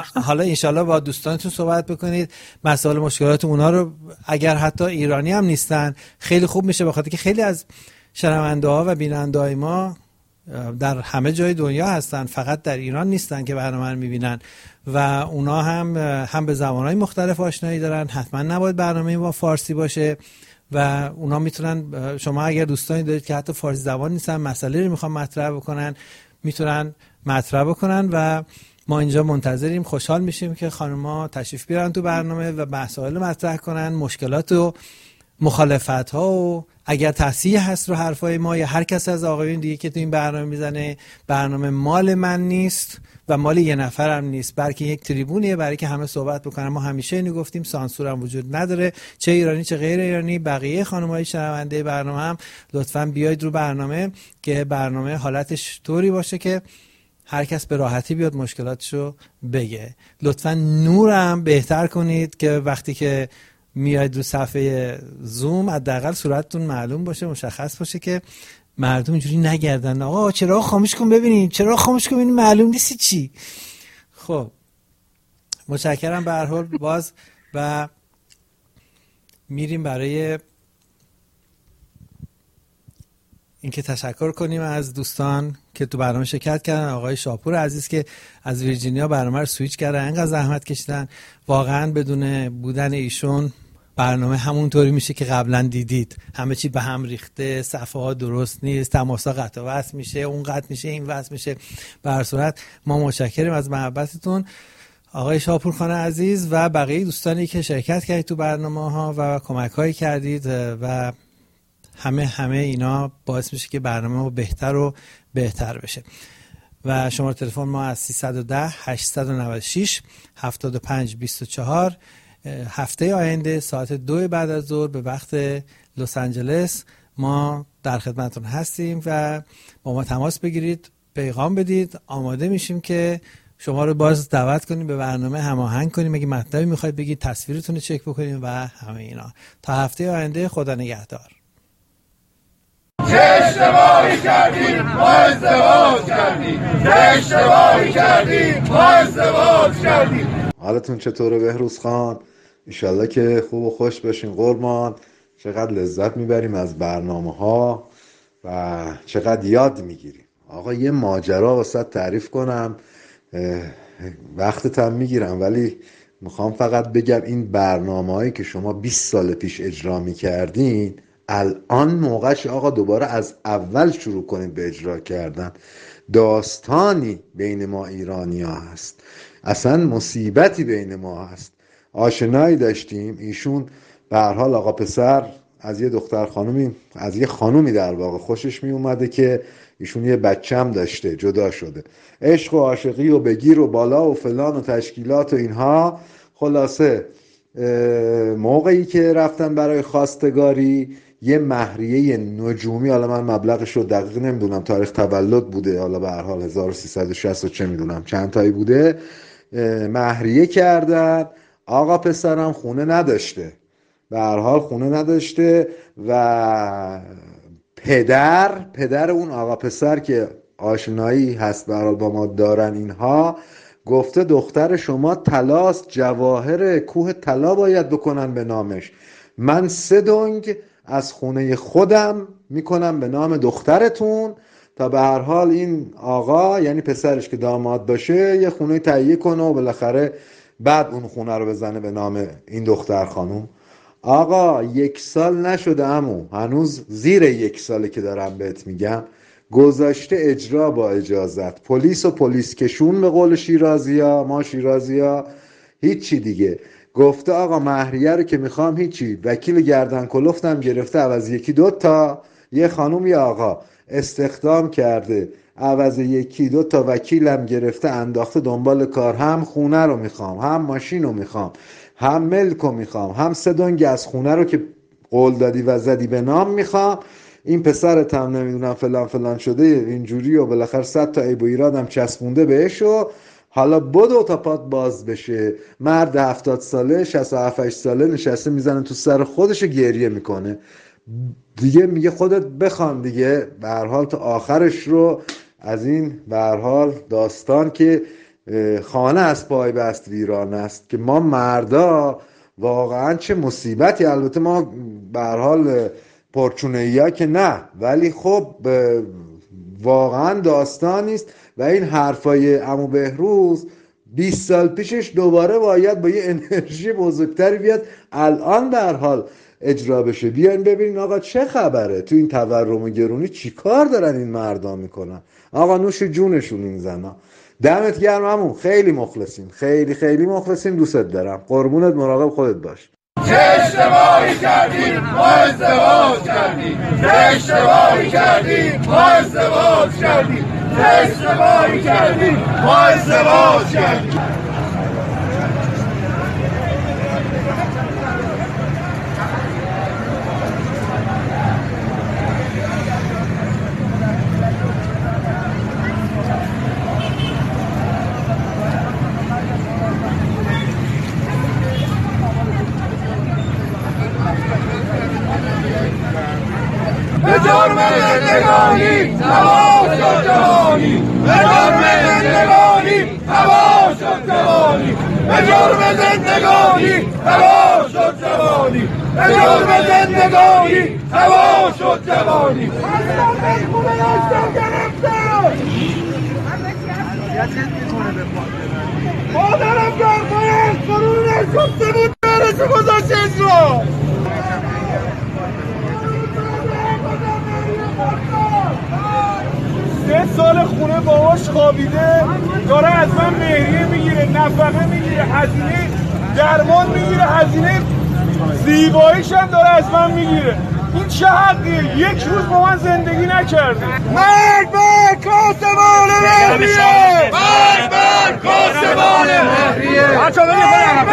حالا انشالله با دوستانتون صحبت بکنید، مسائل مشکلات اونا رو، اگر حتی ایرانی هم نیستن خیلی خوب میشه، بخاطر که خیلی از شنونده ها و بیننده های ما در همه جای دنیا هستن، فقط در ایران نیستن که برنامه رو میبینن و اونا هم به زبانهای مختلف آشنایی دارن. حتما نباید برنامه با فارسی باشه و اونا میتونن، شما اگر دوستانی دارید که حتی فارسی زبان نیستن، مسئله رو میخوان مطرح بکنن، میتونن مطرح بکنن و ما اینجا منتظریم. خوشحال میشیم که خانم‌ها تشریف بیارن تو برنامه و مسائل مطرح کنن، مشکلات و مخالفت‌ها و اگر تصحیح هست رو حرفای ما یا هر کس از آقایون دیگه که تو این برنامه میزنه. برنامه مال من نیست و مال یه نفرم نیست، بلکه یک تریبونیه برای که همه صحبت بکنن. ما همیشه اینو گفتیم، سانسور هم وجود نداره، چه ایرانی چه غیر ایرانی. بقیه خانم‌های شنونده برنامه هم لطفاً بیاید رو برنامه که برنامه حالتش طوری باشه که هر کس به راحتی بیاد مشکلاتشو بگه. لطفاً نورم بهتر کنید که وقتی که میاید رو صفحه زوم حداقل صورتتون معلوم باشه، مشخص باشه که مردم اینجوری نگردن آقا چرا خاموش کن ببینیم، چرا خاموش کن ببینیم، معلوم نیست چی. خب متشکرم به هر حال باز و میریم برای اینکه تشکر کنیم از دوستان که تو برنامه شرکت کردن. آقای شاپور عزیز که از ویرجینیا برنامه رو سویچ کردن، انقدر زحمت کشیدن، واقعا بدون بودن ایشون برنامه همونطوری میشه که قبلا دیدید، همه چی به هم ریخته، صفحه ها درست نیست، تماسا قطع و وصل میشه، اون قطع میشه این وصل میشه. به هر صورت ما متشکریم از محبتتون آقای شاپور خان عزیز و بقیه دوستانی که شرکت کردید تو برنامه ها و کمک هایی کردید و همه اینا باعث میشه که برنامه بهتر و بهتر بشه. و شماره تلفن ما از 310 896 75 24. هفته آینده ساعت 2 بعد از ظهر به وقت لس آنجلس ما در خدمتتون هستیم و با ما تماس بگیرید، پیغام بدید. آماده میشیم که شما رو باز دعوت کنیم به برنامه، هماهنگ کنیم، اگه مطلبی میخواید بگید، تصویرتون رو چک بکنیم و همه اینا. تا هفته آینده، خدا نگهدار. چه اشتباهی کردیم ما ازدواج کردیم، چه اشتباهی کردیم ما ازدواج کردیم. حالتون چطوره بهروز خان؟ انشالله که خوب و خوش باشین قربان. چقدر لذت میبریم از برنامه ها و چقدر یاد میگیریم. آقا یه ماجرا واسه تعریف کنم، وقتت هم میگیرم ولی میخوام فقط بگم این برنامه هایی که شما 20 سال پیش اجرا میکردین الان موقعش آقا دوباره از اول شروع کنید به اجرا کردن. داستانی بین ما ایرانی ها هست، اصلا مصیبتی بین ما هست. آشنایی داشتیم، ایشون به هر حال آقا پسر از یه دختر خانومی، از یه خانومی در واقع خوشش می اومده که ایشون یه بچه هم داشته، جدا شده، عشق و عاشقی و بگیر و بالا و فلان و تشکیلات و اینها. خلاصه موقعی که رفتن برای خواستگاری یه مهریه نجومی، حالا من مبلغش رو دقیق نمیدونم، تاریخ تولد بوده، حالا به هر حال 1360 چه میدونم چند تایی بوده، مهریه کردن. آقا پسرم خونه نداشته، به هر حال خونه نداشته و پدر اون آقا پسر که آشنایی هست به هر حال با ما دارن اینها، گفته دختر شما طلاست، جواهر کوه طلا باید بکنن به نامش. من 3 دنگ از خونه خودم میکنم به نام دخترتون تا به هر حال این آقا، یعنی پسرش که داماد باشه، یه خونه تهیه کنه و بالاخره بعد اون خونه رو بزنه به نام این دختر خانوم. آقا 1 سال نشده عمو، هنوز زیر 1 ساله که دارم بهت میگم. گذاشته اجرا با اجازت، پلیس و پلیس کشون به قول شیرازیا، ما شیرازیا هیچی دیگه. گفته آقا مهریه رو که میخوام هیچی، وکیل گردن کلفتم گرفته، عوض 1-2 تا یه خانوم یا آقا استخدام کرده، عوض 1-2 تا وکیلم گرفته انداخته دنبال کار. هم خونه رو میخوام، هم ماشین رو میخوام، هم ملک رو میخوام، هم 3 دنگ از خونه رو که قول دادی و زدی به نام میخوام. این پسرت هم نمیدونم فلان فلان شده اینجوری و بالاخره 100 تا عیب و ایرادم چسبونده بهش و حالا بدو تا پات باز بشه. مرد 70 ساله 67 ساله نشسته میزنه تو سر خودش گریه میکنه دیگه. میگه خودت بخوان دیگه. به هر حال تا آخرش رو از این به هر حال داستان که خانه از پای بست ویران است که ما مردا واقعا چه مصیبتی. البته ما به هر حال پرچونه‌ای‌ها که نه، ولی خب واقعا داستانی است و این حرفای عمو بهروز 20 سال پیشش دوباره باید با یه انرژی بزرگتری بیاد الان به هر حال اجرا بشه. بیاین ببینین آقا چه خبره تو این تورم و گرونی، چی کار دارن این مردا میکنن. آقا نوش جونشون این زنا. دمت گرم عمو، خیلی مخلصیم، خیلی خیلی مخلصیم، دوستت دارم، قربونت، مراقب خودت باش. چه اشتباهی کردیم ما ازدواج کردیم، چه اشتباهی کردیم ما ازدواج کردیم، چه اشتباهی کردیم ما ازدواج کردیم. به جرم زندگانی هوا شد جوانی، به جرم زندگانی هوا شد جوانی، به جرم زندگانی هوا شد جوانی، به جرم زندگانی هوا شد جوانی. مادرم گرمایش فرون نشسته بود برسه گذاشت اجرا. 3 سال خونه باهاش خوابیده، داره از من مهریه میگیره، نفقه میگیره، هزینه درمان میگیره، هزینه زیباییش هم داره از من میگیره. این چه حقیه؟ یک روز با من زندگی نکرده. مرگ بر کاسبان مهریه، مرگ بر کاسبان مهریه. بچه‌ها بریم خودم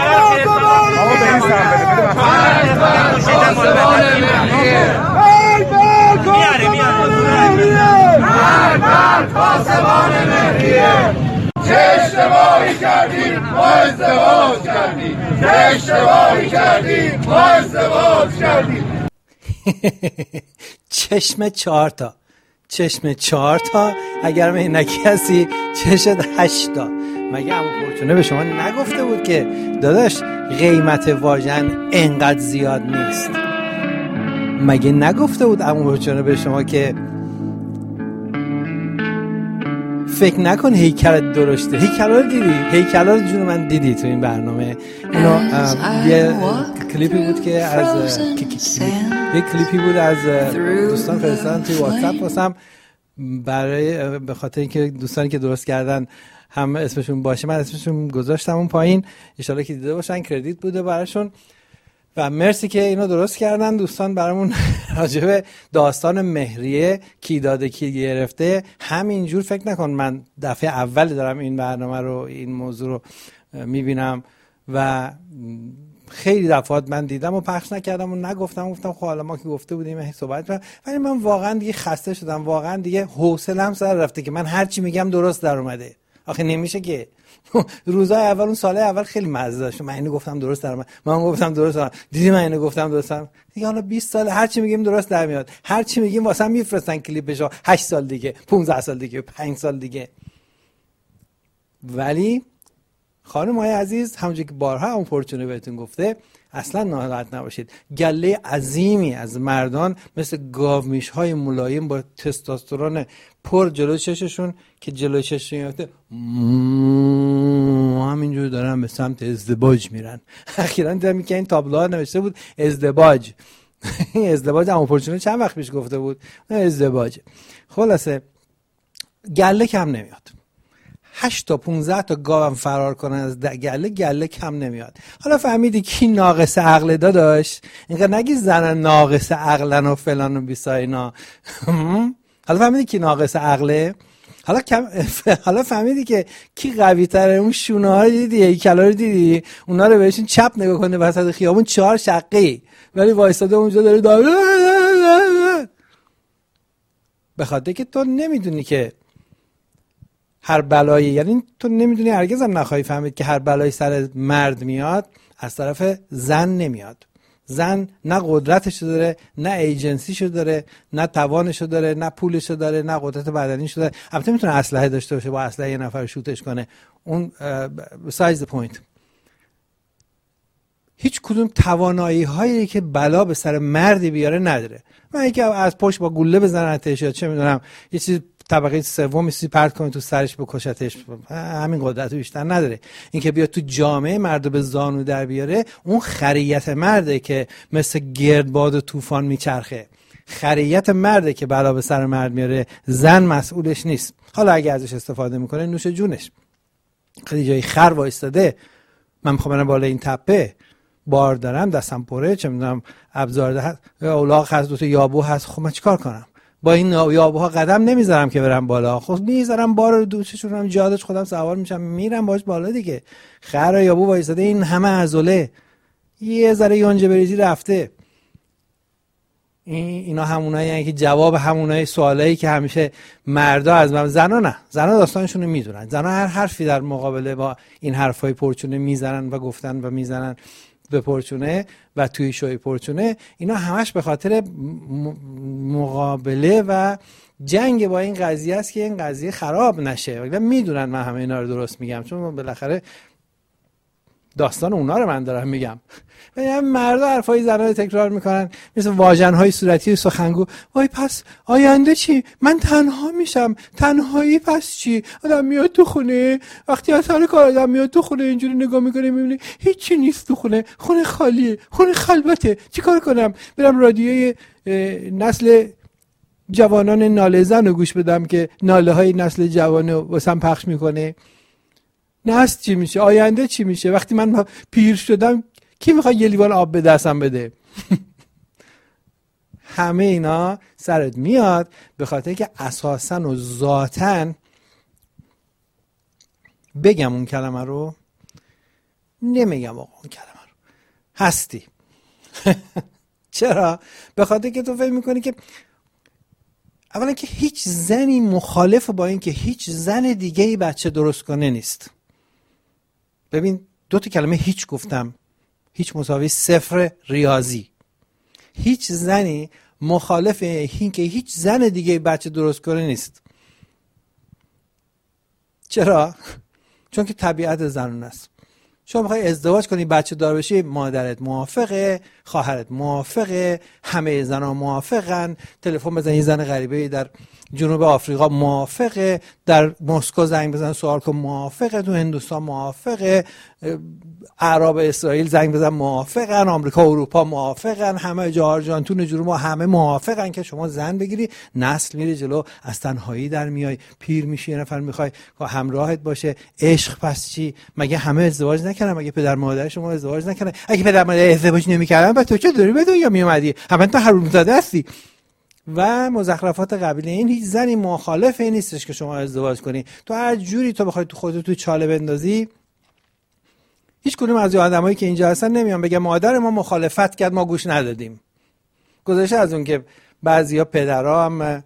مرگ بر کاسبان مهریه، مرگ بر کاسبان مهریه، مرگ بر کاسبان مهریه. چه اشتباهی کردیم ما ازدواج کردیم، چه اشتباهی کردیم ما ازدواج کردیم. چشم 4 تا، چشم 4 تا، اگر مهنکی هستی چشت 8 تا. مگه عمو فورچونه به شما نگفته بود که داداش قیمت واژن انقدر زیاد نیست؟ مگه نگفته بود عمو فورچونه به شما که فکر نکن هیکلت درشته؟ هیکلا رو دیدی؟ هیکلا رو جون من دیدی تو این برنامه؟ اینو یه کلیپی بود که از یه کلیپی بود از دوستان فرستادن توی واتساپ واسم، برای به خاطر اینکه دوستانی که درست کردن هم اسمشون باشه، من اسمشون گذاشتم اون پایین، ان شاءالله که دیده باشن، کردیت بوده براشون و مرسی که اینو درست کردن دوستان برامون. راجب داستان مهریه کی داده کی گرفته همینجور فکر نکن من دفعه اول دارم این برنامه رو، این موضوع رو میبینم و خیلی دفعات من دیدم و پخش نکردم و نگفتم، گفتم خب حالا ما که گفته بودیم صحبت کنم، ولی من واقعا دیگه خسته شدم، واقعا دیگه حوصله‌ام سر رفته که من هر چی میگم درست در اومده. آخه نمیشه که روزای اول، اون سال اول خیلی مزه داشت، من اینو گفتم درست در اومد، من گفتم درست در اومد، دیدی من اینو گفتم درستم دیگه. حالا 20 سال هر چی میگیم درست در میاد، هر چی میگیم واسه میفرستن کلیپشو 8 سال دیگه، 15 سال دیگه، 5 سال دیگه. ولی خانم‌های عزیز، همونجوری که بارها اون فورچونه بهتون گفته، اصلا ناراحت نباشید. گله عظیمی از مردان مثل گاومیش‌های ملایم با تستوسترون پر جلوی چششون که جلوی چششون میفته همینجور دارن به سمت ازدواج میرن. اخیراً دیدم که این تابلوها نوشته بود ازدواج. ازدواج اون فورچونه چند وقت پیش گفته بود ازدواج. خلاصه گله کم نمیاد. 8 تا 15 تا گاوم فرار کنن از گله کم نمیاد. حالا فهمیدی کی ناقص عقل داداش؟ اینقدر نگی زنن ناقص عقلن و فلان و بیساینا. حالا فهمیدی کی ناقص عقله؟ حالا فهمیدی که کی قوی تره؟ اون شونه ها رو دیدی، هیکلا رو دیدی، اونا رو بهشون چپ نگاه کنه وسط خیابون 4 شقی، ولی وایساده اونجا داره به خاطر که تو نمیدونی که هر بلایی، یعنی تو نمیدونی، هرگز هم نخواهی فهمید که هر بلایی سر مرد میاد از طرف زن نمیاد. زن نه قدرتشو داره، نه ایجنسیشو داره، نه توانشو داره، نه پولشو داره، نه قدرت بدنیشو داره. البته میتونه اسلحه داشته باشه، با اسلحه یه نفر شوتش کنه، اون besides the point. هیچ کدوم توانایی هایی که بلا به سر مردی بیاره نداره. من اینکه از پشت با گوله بزنتش یا چه میدونم یه چیز طبقه سوم چیزی پرت کنه تو سرش بکشتش، همین قدرت بیشتر نداره. اینکه بیاد تو جامعه مردو به زانو در بیاره، اون خریت مرده که مثل گردباد و طوفان میچرخه. خریت مرده که بلا به سر مرد میاره، زن مسئولش نیست. حالا اگه ازش استفاده میکنه نوش جونش. خیلی جای خر وایستاده، من میخوام برم بالا این تپه، بار دارم، دستم پره، چه میدونم ابزار هست، اولاغ هست، دو تا یابو هست، خب من چیکار کنم؟ با این یابوها قدم نمیذارم که برم بالا، خب میذارم بار رو دوششون جادش خودم سوار میشم میرم باش بالا دیگه. خر و یابو وایساده، این همه عضله، یه ذره یونجه بریزی رفته. اینا همونایی که جواب همونای سوالایی که همیشه مردا از من، زنا نه، زنا داستانشون رو میدونن. زنا هر حرفی در مقابله با این حرفای پرچونه میزنن و گفتن و میزنن به پرچونه و توی شوی پرچونه. اینا همش به خاطر مقابله و جنگ با این قضیه است که این قضیه خراب نشه. و میدونن من همه اینا رو درست میگم، چون بالاخره داستان اونا رو من دارم میگم. و مردا حرفای زنا رو تکرار میکنن، مثل واژن‌های صورتی سخنگو. وای پس آینده چی؟ من تنها میشم. تنهایی پس چی؟ آدم میاد تو خونه، وقتی از سر کار آدم میاد تو خونه اینجوری نگاه میکنه میبینه هیچی نیست تو خونه، خونه خالیه، خونه خلوته. چیکار کنم؟ برم رادیوی نسل جوانان ناله زن رو گوش بدم که ناله های نسل جوان رو واسم پخش میکنه؟ نسل چی میشه؟ آینده چی میشه؟ وقتی من پیر شدم کی میخواد یه لیوان آب به دستم بده؟ همه اینا سرت میاد به خاطر که اساساً و ذاتاً، بگم اون کلمه رو نمیگم آقا، اون کلمه رو هستی. چرا؟ به خاطر که تو فکر میکنی که اولا که هیچ زنی مخالف با این که هیچ زن دیگه‌ای بچه درست کنه نیست. ببین دو تا کلمه هیچ گفتم، هیچ مساوی صفر ریاضی. هیچ زنی مخالف این که هیچ زن دیگه بچه درست کنه نیست. چرا؟ چون که طبیعت زنون است. شما میخوای ازدواج کنی بچه دار بشی، مادرت موافقه، خواهرت موافقه، همه زنها موافقن، تلفن بزن یه زن غریبه در جنوب آفریقا موافقه، در مسکو زنگ بزن سوال کن موافقه، تو هندوستان موافقه، اعراب اسرائیل زنگ بزن موافقن، آمریکا و اروپا موافقن، همه جا آرژانتین جنوب همه موافقن که شما زن بگیری. نسل میره جلو، از تنهایی در میای، پیر میشی، یه نفر میخوای همراهت باشه. عشق پس چی؟ مگه همه ازدواج نکردن؟ مگه پدر مادر شما ازدواج نکردن؟ اگه پدر مادر ازدواج نمیکردن بعد تو چه داری به دنیا میومدی؟ همه تو حرومزاده هستی. و مزخرفات قبیل این. هیچ زنی مخالف این نیستش که شما ازدواج کنی. تو هر جوری تو بخوای تو خودت تو چاله بندازی، هیچ کدوم از آدمایی که اینجا هستن نمیان بگن مادر ما مخالفت کرد ما گوش ندادیم. گذشته از اون که بعضیا پدرها هم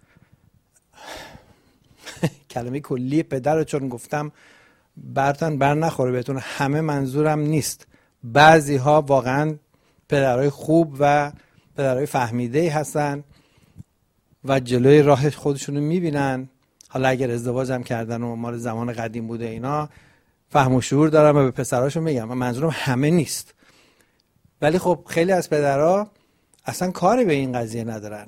کلمه کلی پدر رو چون گفتم برتن بر نخوره بهتون، همه منظورم نیست. بعضی ها واقعا پدرهای خوب و پدرهای فهمیده هستن و جلوی راه خودشونو میبینن. حالا اگر ازدواج هم کردن و مال زمان قدیم بوده اینا، فهم و شعور دارم و به پسراشون میگم. من منظورم همه نیست، ولی خب خیلی از پدرها اصلا کاری به این قضیه ندارن.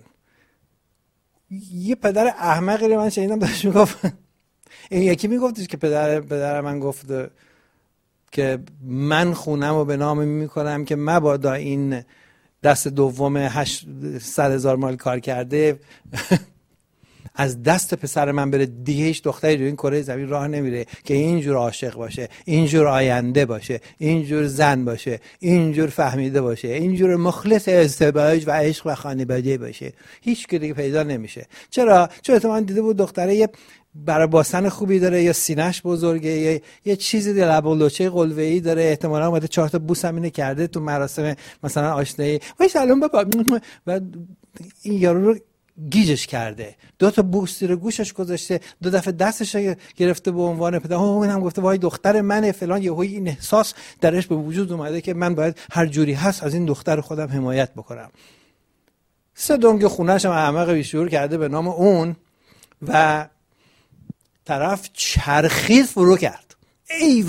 یه پدر احمقی رو من شنیدم داشت میگفت، این یکی میگفتش که پدر من گفت که من خونم رو به نام میکنم که مبادا این دست دوم 800,000 مایل کار کرده از دست پسر من بره، دیگه هیچ دختری رو این کره زمین راه نمیره که اینجور عاشق باشه، اینجور آینده باشه، اینجور زن باشه، اینجور فهمیده باشه، اینجور مخلص ازدواج و عشق و خانواده باشه. هیچ که دیگه پیدا نمیشه. چرا؟ چون احتمالاً دیده بود دختره یه برای باسن خوبی داره، یا سینه‌اش بزرگه، یه چیزی در لب و لوچه قلوه‌ای داره، احتمالاً اومده 4 تا بوس هم اینه کرده تو مراسم مثلا آشنایی. وای سلام بابا. و این یارو رو گیجش کرده، 2 تا بوس زیر گوشش گذاشته، 2 دفعه دستش گرفته به عنوان پدر. اون هم گفته وای دختر منه فلان. یهو این احساس درش به وجود اومده که من باید هر جوری هست از این دختر خودم حمایت بکنم. 3 دنگ خونه‌ش هم احمق بیشعور کرده به نام اون و طرف چرخید فرو کرد. ای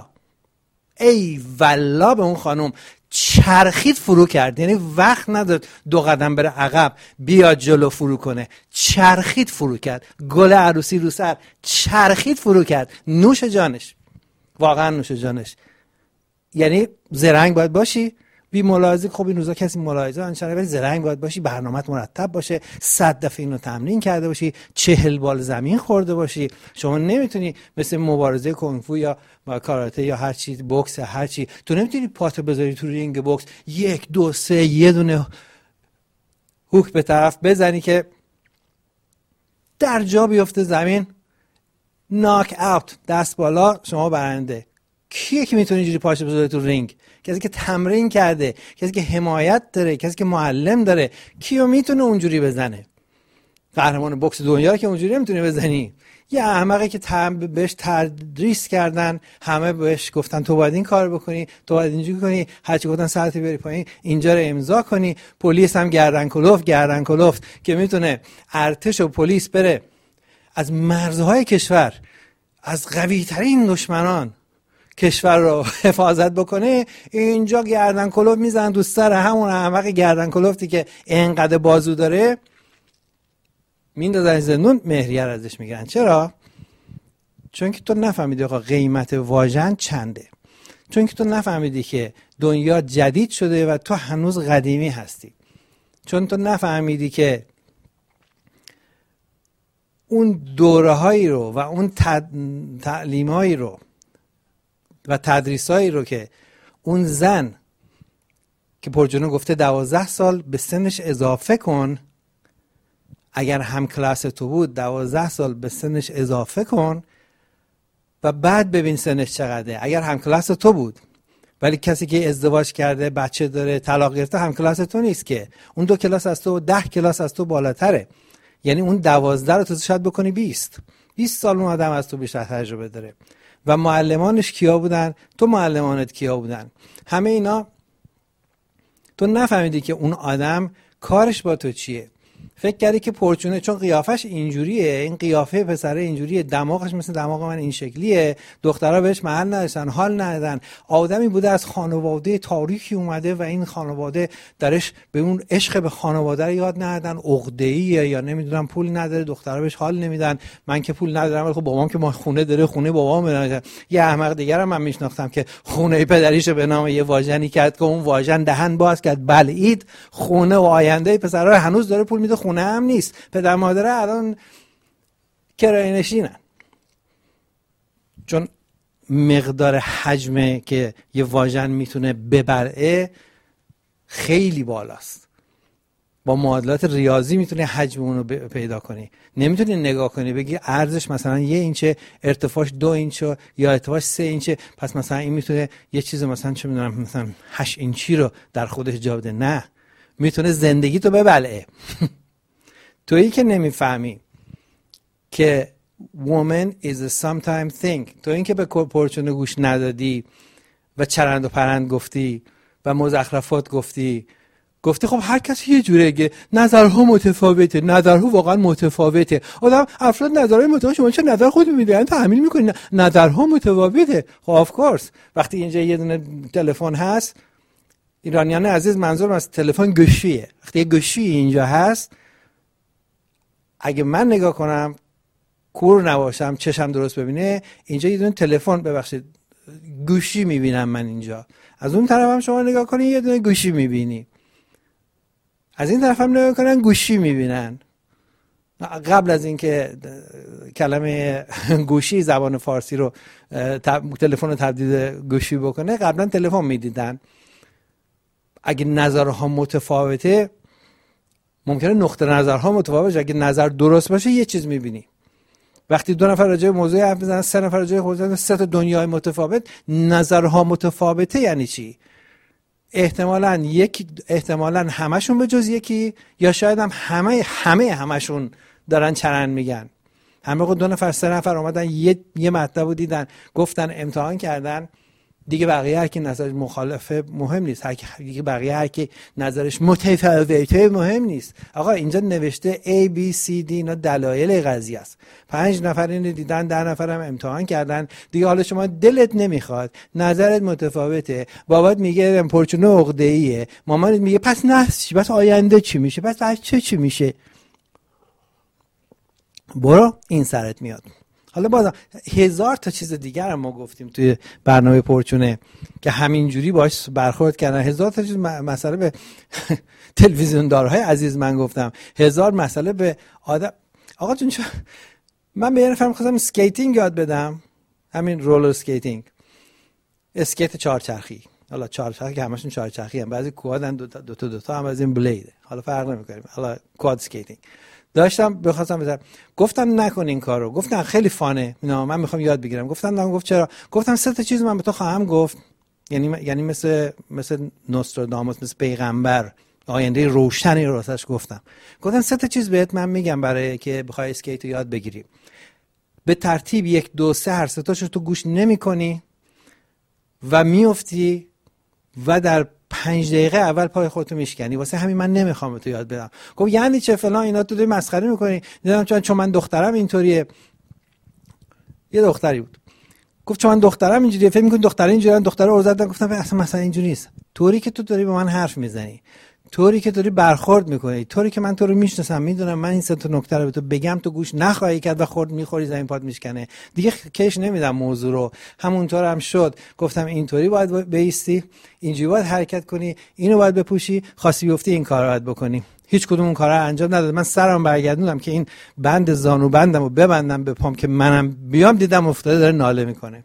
والله به اون خانم چرخید فرو کرد. یعنی وقت نداد 2 قدم بره عقب بیاد جلو فرو کنه، چرخید فرو کرد. گل عروسی رو سر چرخید فرو کرد. نوش جانش، واقعا نوش جانش. یعنی زرنگ باید باشی، بی ملاحظه. خب این روزا کسی ملاحظه انشالله، ولی زرنگ باید باشی، برنامه‌ت مرتب باشه، 100 دفعه اینو تمرین کرده باشی، 40 بال زمین خورده باشی. شما نمیتونی مثل مبارزه کنگ فو یا کاراته یا هر چی، بوکس هر چی، تو نمیتونی پاتو بذاری تو رینگ بوکس 1 2 3 یه دونه هوک به طرف بزنی که در جا بیفته زمین، ناک اوت، دست بالا، شما برنده. کیه که میتونه اینجوری پاشو بذاره تو رینگ؟ کسی که تمرین کرده، کسی که حمایت داره، کسی که معلم داره. کیو میتونه اونجوری بزنه؟ قهرمان بوکس دنیا که اونجوری نمیتونه بزنی. یه احمقی که بهش تدریس کردن، همه بهش گفتن تو باید این کار بکنی، تو باید اینجوری کنی، هرچی گفتن ساعت بری پایین، اینجا رو امضا کنی. پلیس هم گردن کلفت که میتونه ارتش و پلیس بره از مرزهای کشور، از قوی ترین دشمنان کشور رو حفاظت بکنه، اینجا گردن کلفت میزنن تو سر همون احمق گردن کلفتی که اینقدر بازو داره، میندازن زندون، مهریه ازش میگیرن. چرا؟ چون که تو نفهمیدی آقا قیمت واژن چنده، چون که تو نفهمیدی که دنیا جدید شده و تو هنوز قدیمی هستی، چون تو نفهمیدی که اون دوره هایی رو و اون تعلیم هایی رو و تدریس هایی رو که اون زن که پرجنو گفته 12 سال به سنش اضافه کن، اگر هم کلاس تو بود 12 سال به سنش اضافه کن و بعد ببین سنش چقدره. اگر هم کلاس تو بود، ولی کسی که ازدواج کرده، بچه داره، طلاق گرفته، هم کلاس تو نیست که، اون 2 کلاس از تو و 10 کلاس از تو بالاتره. یعنی اون 12 رو تو شاید بکنی 20 سال اون آدم از تو بیشتر تجربه داره. و معلمانش کیا بودن؟ تو معلمانت کیا بودن؟ همه اینا تو نفهمیدی که اون آدم کارش با تو چیه. فکر کردی که پرچونه چون قیافش اینجوریه، این قیافه پسره اینجوریه، دماغش مثل دماغ من این شکلیه، دخترها بهش محل نداشتن، حال ندادن. آدمی بوده از خانواده تاریخی اومده و این خانواده درش به اون عشق به خانواده رو یاد ندادن، عقده‌ایه یا نمیدونم پول نداره، دخترها بهش حال نمیدن. من که پول ندارم ولی خب بابام که ما خونه داره، خونه بابام داره. یه احمق دیگه من میشناختم که خونه پدریشو به نام یه واژنی کرد که اون واژن دهن باز کرد، بلعید خونه و آینده پسرا هنوز داره پول میده، خونه هم نیست. پدر مادره الان کرایه نشینن، چون مقدار حجمه که یه واژن میتونه ببرعه خیلی بالاست. با معادلات ریاضی میتونی حجم اونو پیدا کنی. نمیتونی نگاه کنی بگی ارزش مثلا 1 اینچه، ارتفاعش 2 اینچه یا ارتفاعش 3 اینچه، پس مثلا این میتونه یه چیز مثلا چه میدونم مثلا 8 اینچی رو در خودش جا بده. نه، میتونه زندگی تو ببلعه. تویی که نمیفهمی که woman is a sometime thing، تو این که به پرچونه گوش ندادی و چرند و پرند گفتی و مزخرفات گفتی خب هر کسی یه جوره گه، نظرها متفاوته، نظرها واقعا متفاوته. افراد نظرهای متفاوته، شما چه نظر خود میدین تحمیل میکنین؟ نظرها متفاوته. خب of course وقتی اینجا یه دونه تلفن هست، ایرانیان عزیز منظورم از تلفن گوشیه، وقتی یه گوشی اینجا هست، اگه من نگاه کنم کور نباشم، چشم درست ببینه، اینجا یه دونه تلفن، ببخشید گوشی میبینم من اینجا. از اون طرف هم شما نگاه کنین یه دونه گوشی میبینی، از این طرف هم نگاه کنن گوشی میبینن. قبل از اینکه کلمه گوشی زبان فارسی رو تلفن رو تبدیل گوشی بکنه، قبلا تلفن میدیدن. اگه نظرها متفاوته ممکنه نقطه نظرها متفاوت باشه. اگه نظر درست باشه یه چیز میبینی. وقتی 2 نفر راجع به موضوع حرف میزنن، 3 نفر راجع به موضوع، 3 تا دنیای متفاوت، نظرها متفاوته. یعنی چی؟ احتمالاً همشون به جز یکی، یا شاید هم همشون دارن چرند میگن. همه 2 نفر 3 نفر اومدن یه مطلب رو دیدن، گفتن، امتحان کردن، دیگه بقیه هر کی نظرش مخالفه مهم نیست، هر کی نظرش متفاوته مهم نیست. آقا اینجا نوشته A B C D، اینا دلایل قضیه است. 5 نفر اینو دیدن، 10 نفر هم امتحان کردن. دیگه حالا شما دلت نمیخواد، نظرت متفاوته، بابات میگه پرچونه عقده‌ایه، مامانت میگه پس نفس، پس آینده چی میشه، پس بچه چی میشه، برو این سرت میاد. حالا بازم 1000 تا چیز دیگر هم ما گفتیم توی برنامه پرچونه که همینجوری باش برخورد کردن. 1000 تا چیز مسئله به تلویزیون دارهای عزیز من گفتم، 1000 مسئله به آدم. آقا جون من به یه نفر می‌خواستم اسکیتینگ یاد بدم، همین رولر اسکیتینگ، اسکیت 4 چرخی. حالا 4 چرخی که همشون 4 چرخی هم، بعضی کوادن دو تا هم از این بلید، حالا فرق نمی‌کنه. حالا کواد اسکیتینگ داشتم بخواستم بزنم، گفتم نکن این کارو، گفتن خیلی فانه اینا، من میخوام یاد بگیرم. گفتم گفت چرا؟ گفتم 3 تا چیز من به تو خواهم گفت، یعنی مثل نوستراداموس، مثل پیغمبر، آینده روشنی رو واسش گفتم 3 تا چیز بهت من میگم برای که بخوای اسکیت یاد بگیری. به ترتیب 1 2 3 هر 3 تاشو تو گوش نمی‌کنی و میافتی و در 5 دقیقه اول پای خودتو میشکنی. واسه همین من نمیخوام تو یاد بدم. گفت یعنی چه فلان اینا، تو داری مسخره میکنی. دیدم چون من دخترم اینطوریه. یه دختری بود گفت چون من دخترم اینجوریه، فکر میکنی دخترا اینجوریه، دخترا رو زدن. گفتم اصلا مثلا اینجوری نیست. طوری که تو داری به من حرف میزنی، طوری که داری برخورد میکنی، طوری که من تو رو میشناسم، میدونم من این 3 تا نکته رو به تو بگم تو گوش نخواهی کرد و خورد میخوری زمین پات میشکنه. دیگه کش نمیدم موضوع رو. همونطور هم شد. گفتم اینطوری باید بایستی، اینجوری باید حرکت کنی، اینو باید بپوشی، خاصی بیفتی این کارو باید بکنی. هیچ کدوم اون کارا انجام نداد. من سرم برگردوندم که این بند زانو بندمو ببندم به پام که منم بیام، دیدم افتاده داره ناله میکنه.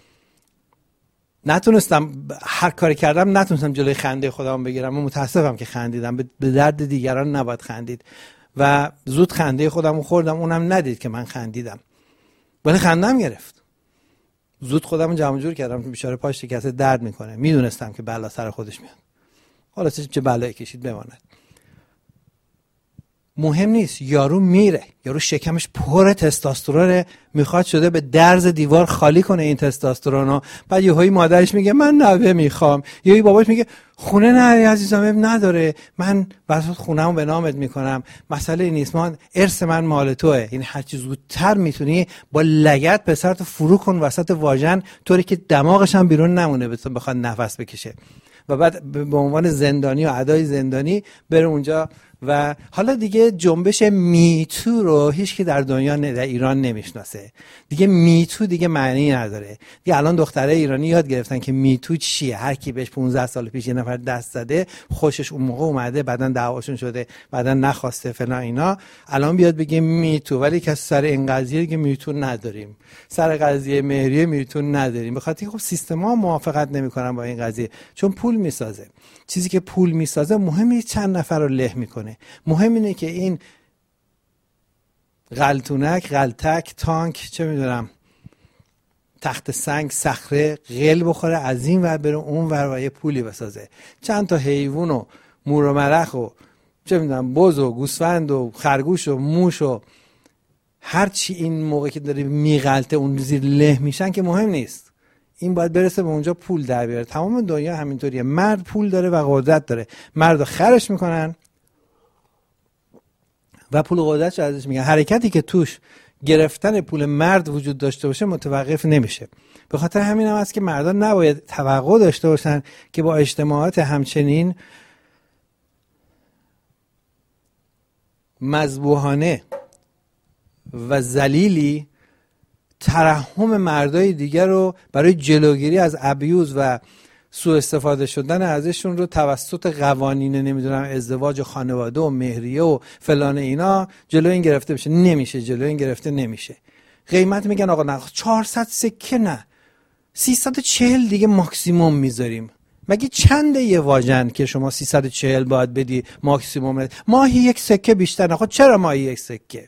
نتونستم، هر کاری کردم نتونستم جلوی خنده خودم بگیرم. من متاسفم که خندیدم. به درد دیگران نباید خندید و زود خنده خودم رو خوردم. اونم ندید که من خندیدم، ولی خندم گرفت. زود خودم رو جمع جور کردم که بیچاره پاش شکسته درد میکنه. میدونستم که بلا سر خودش میاد. حالا چه بلایی کشید بماند. مهم نیست. یارو میره، یارو شکمش پر تستوسترونه، میخواد شده به درز دیوار خالی کنه این تستوسترونو. بعد یهویی مادرش میگه من نوه میخوام، یهویی باباش میگه خونه نه عزیزم نداره، من واسه خونه‌مو به نامت میکنم، مسئله نیست، من ارث من مال توئه. یعنی هر چیز زودتر میتونی با لگد پسرتو فرو کن وسط واژن، طوری که دماغش هم بیرون نمونه بخواد نفس بکشه. و بعد به عنوان زندانی و ادای زندانی بره اونجا. و حالا دیگه جنبش میتو رو هیچ کی در دنیا در ایران نمیشناسه. دیگه میتو دیگه معنی نداره. دیگه الان دخترای ایرانی یاد گرفتن که میتو چیه. هر کی بهش 15 سال پیش یه نفر دست زده، خوشش اون موقع اومده، بعدن دعواشون شده، بعدن نخواسته فلان اینا، الان بیاد بگه میتو. ولی که سر این قضیه دیگه میتو نداریم. سر قضیه مهریه میتو نداریم. به خاطر خب سیستم‌ها موافقت نمی‌کنن با این قضیه، چون پول میسازه. چیزی که پول میسازه مهم نیست چند نفر رو له میکنه. مهم اینه که این غلتک تانک چه میدونم تخت سنگ صخره قل بخوره، از این ور بره اون ور و یه پولی بسازه. چند تا حیوان و مور و مرخ و چه میدونم بز و گوسفند و خرگوش و موش و هر چی این موقع که داره میغلطه اون زیر له میشن که مهم نیست. این باید برسه به اونجا پول در بیاره. تمام دنیا همینطوریه. مرد پول داره و قدرت داره، مردو خرش میکنن و پول و قدرتش ازش میگن. حرکتی که توش گرفتن پول مرد وجود داشته باشه متوقف نمیشه. به خاطر همین هم هست که مردان نباید توقع داشته باشن که با اجتماعات همچنین مذبوحانه و ذلیلی ترحم مردای دیگر رو برای جلوگیری از ابیوز و سوء استفاده شدن ازشون رو توسط قوانین نمیدونم ازدواج و خانواده و مهریه و فلان اینا جلو این گرفته بشه. نمیشه، جلو این گرفته نمیشه. قیمت میگن آقا نه 400 سکه نه 340 دیگه ماکسیموم میذاریم. مگه چنده یه واژن که شما 340 باید بدی ماکسیموم؟ ماهی 1 سکه بیشتر نه. خب چرا ماهی 1 سکه؟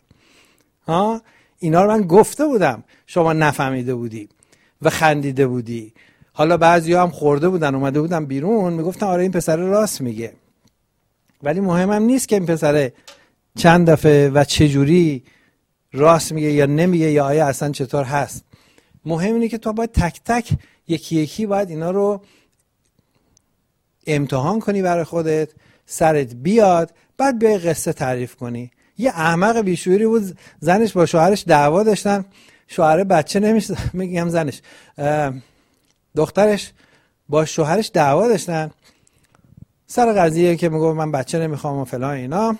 اینا رو من گفته بودم، شما نفهمیده بودی و خندیده بودی. حالا بعضیا هم خورده بودن اومده بودن بیرون میگفتن آره این پسر راست میگه، ولی مهمم نیست که این پسر چند دفعه و چه جوری راست میگه یا نمیگه یا آیا اصلا چطور هست. مهم اینه که تو باید تک تک یکی یکی باید اینا رو امتحان کنی برای خودت، سرت بیاد، بعد بیای قصه تعریف کنی. یه احمق بیشوری بود، زنش با شوهرش دعوا داشتن، شوهر بچه نمیشه، میگم زنش، دخترش با شوهرش دعوا داشتن سر قضیه که میگه من بچه نمیخوام و فلان اینا،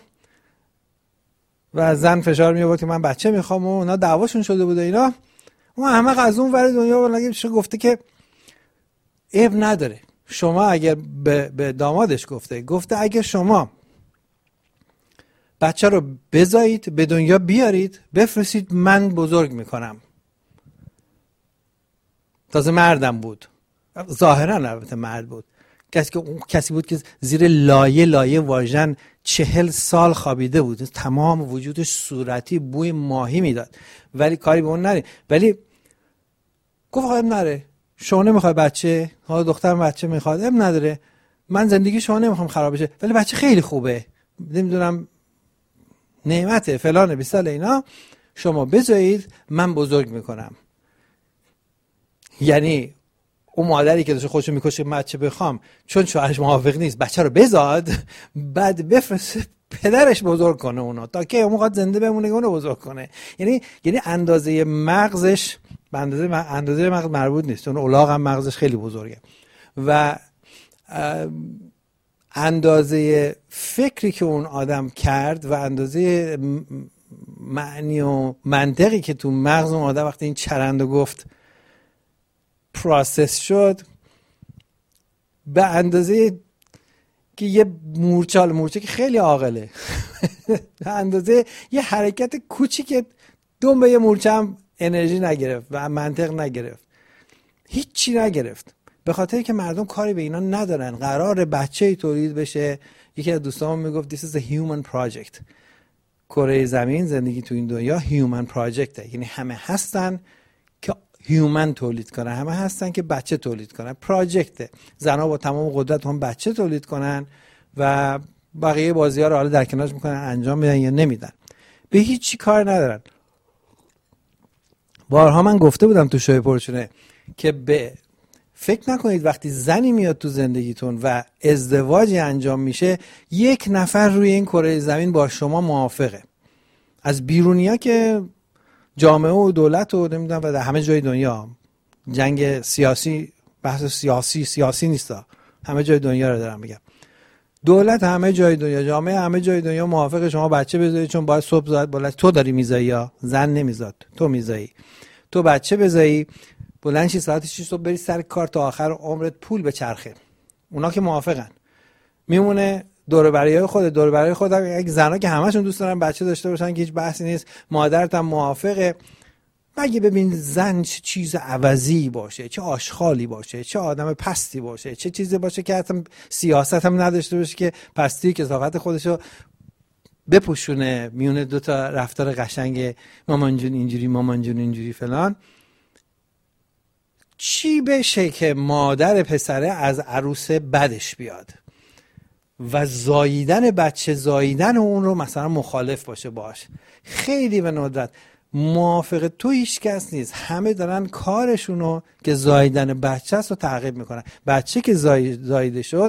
و زن فشار میآورد که من بچه میخوام و اونا دعواشون شده بود اینا. اون احمق از اون ور دنیا گفته که عیب نداره، شما اگر به دامادش گفته اگر شما بچه رو بزایید به دنیا بیارید بفرستید من بزرگ میکنم. تازه مردم بود، ظاهرا البته مرد بود، کسی بود که زیر لایه واژن 40 سال خوابیده بود، تمام وجودش صورتی بوی ماهی میداد، ولی کاری به اون نری. ولی گفت اب نره، شما نمیخوای بچه، حالا دخترم بچه میخواد، اب نداره، من زندگی شما نمیخوام خراب بشه، ولی بچه خیلی خوبه، نمیدونم نعمته فلان بیسال اینا، شما بذارید من بزرگ میکنم. یعنی اون مادری که داشته خودشو میکشه بچه بخوام، چون شوهرش موافق نیست بچه رو بزاد، بعد بفرسته پدرش بزرگ کنه اونو، تا که اون قد زنده بمونه اونو بزرگ کنه. یعنی اندازه مغزش به اندازه مغز مربوط نیست، اون الاغ هم مغزش خیلی بزرگه و اندازه فکری که اون آدم کرد و اندازه معنی و منطقی که تو مغز اون آدم وقتی این چرندو گفت پروسس شد، به اندازه که یه مورچه که خیلی عاقله به اندازه یه حرکت کوچیک دنبه یه مورچه هم انرژی نگرفت و منطق نگرفت، هیچی نگرفت، به خاطر که مردم کاری به اینا ندارن. قرار بچه‌ای تولید بشه. یکی از دوستام میگفت this is a human project. کره زمین، زندگی تو این دنیا human project، یعنی همه هستن که هیومن تولید کنن، همه هستن که بچه تولید کنن. پراجکته، زنها با تمام قدرت هم بچه تولید کنن و بقیه بازی‌ها رو حالا در کنارش میکنن، انجام میدن یا نمیدن، به هیچی کار ندارن. بارها من گفته بودم تو شوی پرچونه که به فکر نکنید وقتی زنی میاد تو زندگیتون و ازدواجی انجام میشه یک نفر روی این کره زمین با شما موافقه. از بیرونیا که جامعه و دولت و نمیدونم و در همه جای دنیا جنگ سیاسی، بحث سیاسی نیستا، همه جای دنیا رو دارم میگم، دولت همه جای دنیا، جامعه همه جای دنیا موافق شما بچه بذاری، چون باید صبح زاد بلند تو داری میذاری، یا زن نمیذاد تو میذاری، تو بچه بذاری بلند شی ساعت 6 صبح بری سر کار تا آخر عمرت پول بچرخه. اونا که موافقن. میمونه دور بریای خودم یک زنا که همشون دوست دارن بچه داشته باشن که هیچ بحثی نیست، مادرت هم موافقه. مگه ببین زن چه چیز عوضی باشه، چه آشغالی باشه، چه آدم پستی باشه، چه چیزی باشه که حتی سیاست هم نداشته باشه که پستی کثافت خودشو بپوشونه میونه دو تا رفتار قشنگ مامان جون اینجوری مامان جون اینجوری فلان. چی بشه که مادر پسره از عروس بدش بیاد و زاییدن بچه، زاییدن اون رو مثلا مخالف باشه باش؟ خیلی به ندرت. موافق تو هیچ کس نیست، همه دارن کارشونو که زاییدن بچه است رو تعقیب میکنن. بچه که زاییده شد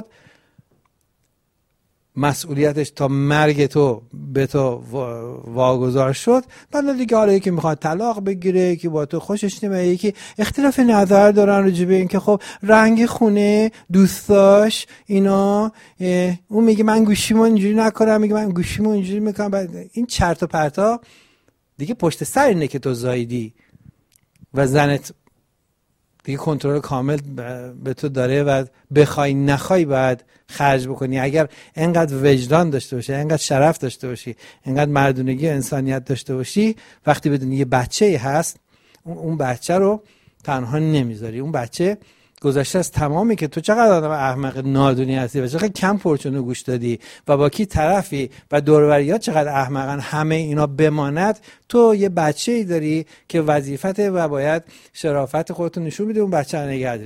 مسئولیتش تا مرگ تو به تو واگذار شد. بعد دیگه حالا یکی میخواد طلاق بگیره، یکی با تو خوشش نمیاد، یکی اختلاف نظر دارن راجع به این که خب رنگ خونه دوستاش اینا، اون میگه من گوشیمو اینجوری نکنم، میگه من گوشیمو اینجوری میکنم. بعد این چرت و پرتا دیگه پشت سر اینه که تو زاییدی و زنت دیگه کنترل کامل به تو داره و بخوای نخوای باید خرج بکنی. اگر انقدر وجدان داشته باشی، انقدر شرف داشته باشی، انقدر مردونگی و انسانیت داشته باشی، وقتی بدونی یه بچه هست اون بچه رو تنها نمیذاری. اون بچه گذشته از تمامی که تو چقدر آدم احمق نادونی هستی و چقدر کم پرچونو گوش دادی و با کی طرفی و دور و بریات چقدر احمقن، همه اینا بماند. تو یه بچه‌ای داری که وظیفته و باید شرافت خودت نشون بدی، اون بچه رو نگه داری.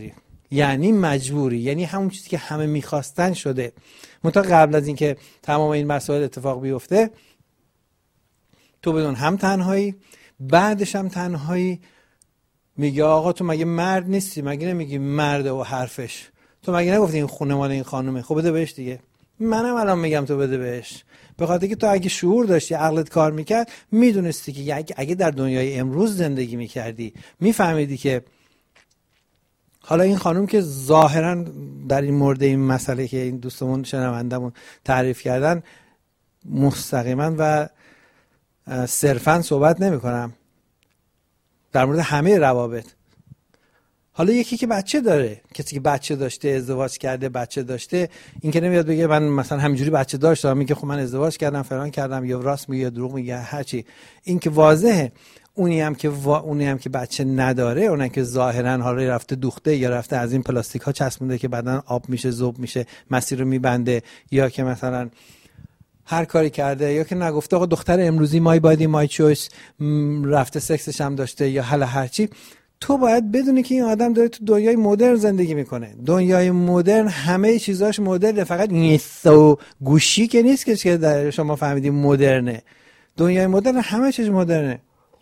یعنی مجبوری، یعنی همون چیزی که همه میخواستن شده. منتها قبل از اینکه تمام این مسائل اتفاق بیفته تو بدون هم تنهایی، بعدش هم تنهایی. میگه آقا تو مگه مرد نیستی؟ مگه نمیگی مرده و حرفش؟ تو مگه نگفتی این خونه مال این خانومه؟ خب بده بهش دیگه. منم الان میگم تو بده بهش، به خاطر که تو اگه شعور داشتی، عقلت کار میکرد، میدونستی که اگه در دنیای امروز زندگی میکردی، میفهمیدی که حالا این خانوم که ظاهرا در این مورد این مسئله که این دوستمون شنوندمون تعریف کردن مستقیما و صرفا صحبت نمی کنم در مورد همه روابط. حالا یکی که بچه داره، کسی که بچه داشته، ازدواج کرده، بچه داشته، این که نمیاد بگه من مثلا همینجوری بچه داشتم، میگه خب من ازدواج کردم فلان کردم، یا راست میگه یا دروغ میگه، هرچی. این که واضحه. اونی هم که بچه نداره، اونم که ظاهرا حالا رفته دوخته یا رفته از این پلاستیک ها چسبونده که بعدن آب میشه، ذوب میشه، مسیر رو میبنده، یا که مثلا هر کاری کرده، یا که نگفته آقا دختر امروزی مای بادی مای چویس، رفته سکسش هم داشته، یا حالا هرچی. تو باید بدونی که این آدم داره تو دنیای مدرن زندگی میکنه. دنیای مدرن همه چیزاش مدرنه، فقط نیست و گوشی که نیست که در شما فهمیدیم مدرنه. دنیای مدرن همه چیز مدرنه.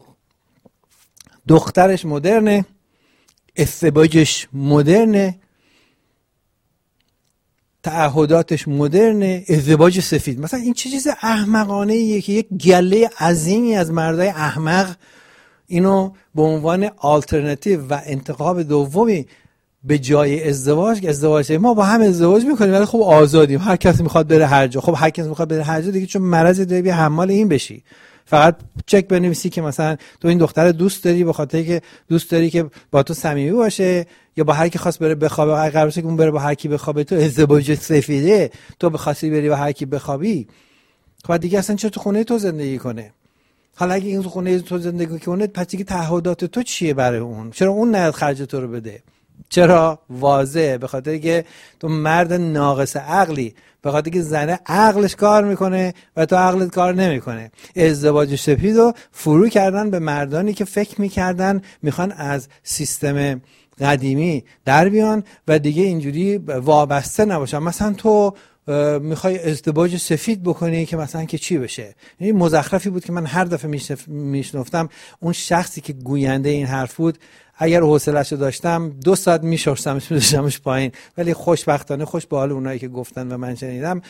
دخترش مدرنه، ازدواجش مدرنه، تعهداتش مدرنه، ازدواج سفید. مثلا این چه چیز احمقانه ایه که یک گله عظیمی از مردای احمق اینو به عنوان آلترناتیو و انتخاب دومی به جای ازدواج ما با هم ازدواج میکنیم ولی خب آزادیم، هر کسی میخواد بره هر جا. خب هر کسی میخواد بره هر جا دیگه، چون مرض داری بیا حمال این بشی. فقط چک بنویسی که مثلا تو این دختر دوست داری به خاطر که دوست داری که با تو صمیمی باشه، یا با هر کی خواست بره بخوابه، هر قراره که اون بره با هر کی بخوابه. تو ازدواج سفیده، تو بخواستی بری با هر کی بخوابی، خب دیگه اصلا چرا تو خونه تو زندگی کنه؟ حالا اگه این خونه تو زندگی کنه، پس دیگه تعهدات تو چیه برای اون؟ چرا اون نه خرج تو رو بده؟ چرا؟ واضحه، به خاطر که تو مرد ناقص عقلی، به خاطر که زنه عقلش کار میکنه و تو عقلت کار نمیکنه. ازدواج سفیدو فرو کردن به مردانی که فکر میکردن میخوان از سیستم قدیمی در بیان و دیگه اینجوری وابسته نباشن. مثلا تو میخوای ازدواج سفید بکنی که مثلا که چی بشه؟ این مزخرفی بود که من هر دفعه میشنفتم اون شخصی که گوینده این حرف بود، اگر حوصله‌اشو داشتم 2 ساعت میشورستمش میذاشتمش پایین، ولی خوشبختانه خوش به حال اونایی که گفتن و من شنیدم،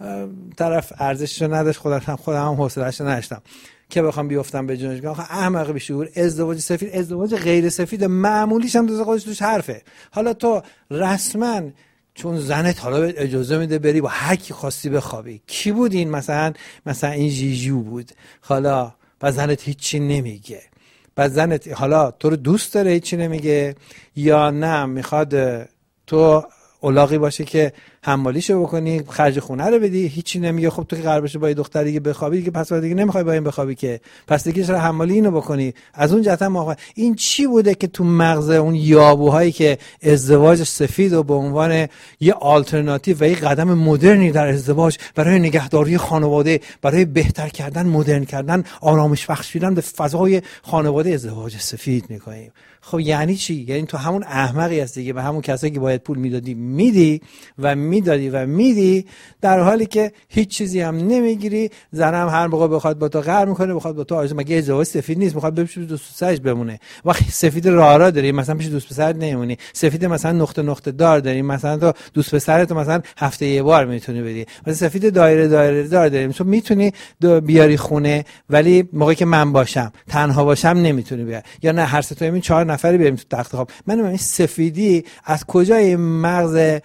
طرف ارزششو نداشت، خودم هم حوصله‌اشو نداشتم که بخوام بیافتم به جونش. آخه احمق بیشعور. ازدواج سفید، ازدواج غیر سفید معمولیش هم دوست خودش توش حرفه. حالا تو رسما چون زنت حالا اجازه میده بری با هر کی خواستی بخوابی. کی بود این؟ مثلا این جیجو بود. حالا با زنت هیچی نمیگه، با زنت حالا تو رو دوست داره هیچی نمیگه، یا نه میخواد تو اولاغی باشه که حمالیشو بکنی، خرج خونه رو بدی، هیچی نمیگه. خب تو که قرار باشه با دختری دیگه بخوابی دیگه، پس دیگه نمیخوای با این بخوابی که، پس دیگه چرا حمالی اینو بکنی؟ از اون جهت هم این چی بوده که تو مغز اون یابوهایی که ازدواج سفید و به عنوان یه آلترناتیو و یه قدم مدرنی در ازدواج برای نگهداری خانواده، برای بهتر کردن، مدرن کردن، آرامش بخشیدن به فضای خانواده ازدواج سفید میکنیم. خب یعنی چی؟ یعنی تو همون احمقی هستی که به همون کسایی که باید پول میدادی میدی و میدادی و میدی، در حالی که هیچ چیزی هم نمیگیری. زنم هر موقع بخواد با تو قهر میکنه، بخواد با تو آرزو، مگه ازدواج سفید نیست؟ بخواد بشه دوست پسرش بمونه. وقتی سفید راه داری مثلا پیش دوست پسر نمیمونی، سفید مثلا نقطه دار داری، مثلا تو دوست پسرت مثلا هفته یه بار میتونی بدی، مثلا سفید دایره دار داریم، تو میتونی بیاری خونه، ولی موقعی که من باشم تنها باشم نمیتونی بیاری، یا نه هر سه تا همین 4 نفری بریم تو تخت خواب. من این سفیدی از کجای مغز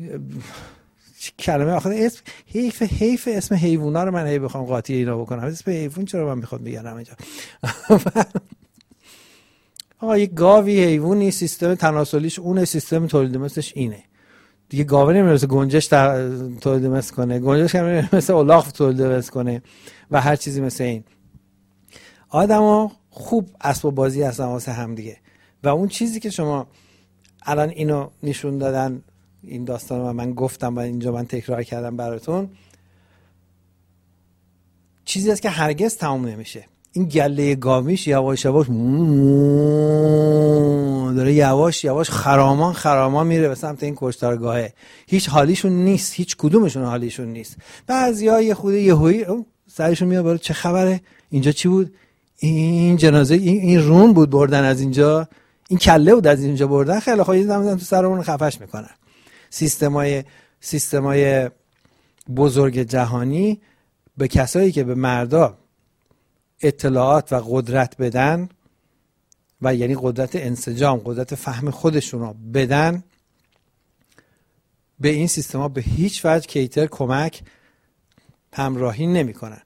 کلمه آخر اسم حیف اسم حیوونا رو من بخوام قاطی اینا بکنم. اسم حیوان چرا من میخواد بگم اینجا؟ آقا یک گاوی حیوانی سیستم تناسلیش اونه، سیستم تولید مثلش اینه دیگه. گاوه نمیره مثل گنجش تولید مثل کنه، گنجش نمیره مثل الاغ تولید مثل کنه و هر چیزی مثل این. آدما خوب اسباب بازی هستن واسه هم دیگه. و اون چیزی که شما الان اینو نشون دادن، این داستان رو من گفتم و اینجا من تکرار کردم براتون، چیزی است که هرگز تمام نمیشه. این گله گاویش یواش یواش داره یواش یواش خرامان میره به سمت این کشتارگاهه. هیچ حالیشون نیست، هیچ کدومشون حالیشون نیست. بعضیا یه خود یهویی سرشون میاد بالا، چه خبره؟ اینجا چی بود؟ این جنازه این رون بود بردن از اینجا، این کله بود از اینجا بردن. خیلی خب یه زمان تو سرمون خفش میکنن. سیستمای بزرگ جهانی به کسایی که به مردا اطلاعات و قدرت بدن و یعنی قدرت انسجام، قدرت فهم خودشون رو بدن، به این سیستما به هیچ وجه کیتر کمک همراهی نمیکنن.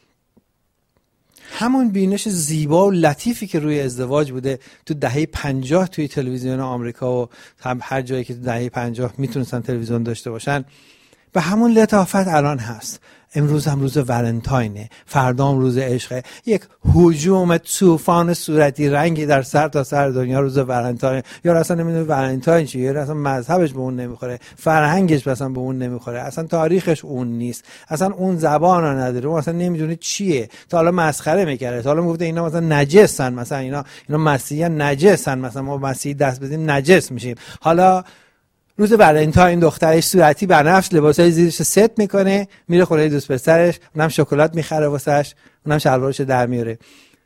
همون بینش زیبا و لطیفی که روی ازدواج بوده تو دهه 50 توی تلویزیون آمریکا و هم هر جایی که تو دهه 50 میتونستن تلویزیون داشته باشن، به همون لطافت الان هست. امروز هم روز ولنتاینه، فردا هم روز عشقه. یک هجوم طوفان صورتی رنگی در سر تا سر دنیا روز ولنتاین. یا اصلا نمیدونه ولنتاین چیه، یا اصلا مذهبش به اون نمیخوره، فرهنگش اصلا به اون نمیخوره، اصلا تاریخش اون نیست، اصلا اون زبان رو نداره، اون اصلا نمیدونه چیه. تا حالا مسخره میکرده، تا حالا میگفته اینا مثلا نجسن، مثلا اینا مسیحیان نجسن، مثلا ما مسیحی دست بدیم نجس میشیم. حالا روز ولنتاین دخترش صورتی بنفش لباسای زیرش ست میکنه، میره خونه دوست پسرش، اونم شکلات میخره واسش، اونم شلوارش در میاره.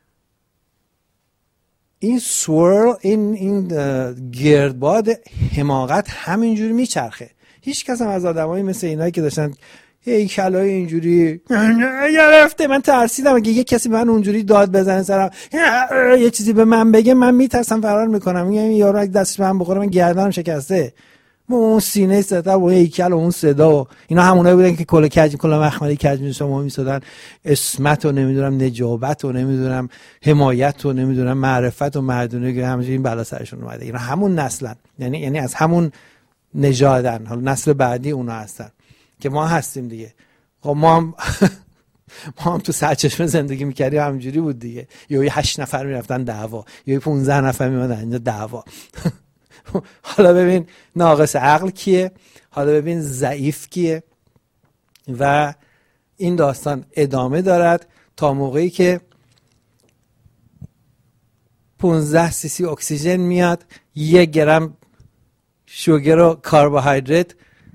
این سوورل، این گردباد حماقت همینجوری میچرخه. هیچ کس هم از آدمایی مثل اینایی که داشتن هیکلای اینجوری گرفته، من ترسیدم اگه یه کسی به من اونجوری داد بزنه سرم، یه چیزی به من بگه، من میترسم فرار میکنم. میگم این یارو اگه دستش به من بخوره من گردنم شکسته. اون سینه ستر و هیکل و اون صدا و اینا همونایی بودن که کل مخملی کج می‌شدن و می‌سودن اسمت و نمیدونم نجابت و نمیدونم حمایت و نمیدونم معرفت و مردونه که همینجوری این بلا سرشون اومده. اینا همون نسلن، یعنی از همون نژادن. حالا نسل بعدی اونا هستن که ما هستیم دیگه. خب ما هم تو سرچشمه زندگی می‌کردیم، همینجوری بود دیگه. یا 8 نفر میرفتن دعوا، یا 15 نفر میومدن اینجا دعوا. حالا ببین ناقص عقل کیه، حالا ببین ضعیف کیه. و این داستان ادامه دارد تا موقعی که 15 cc اکسیژن میاد، 1 گرم شوگر و کربوهیدرات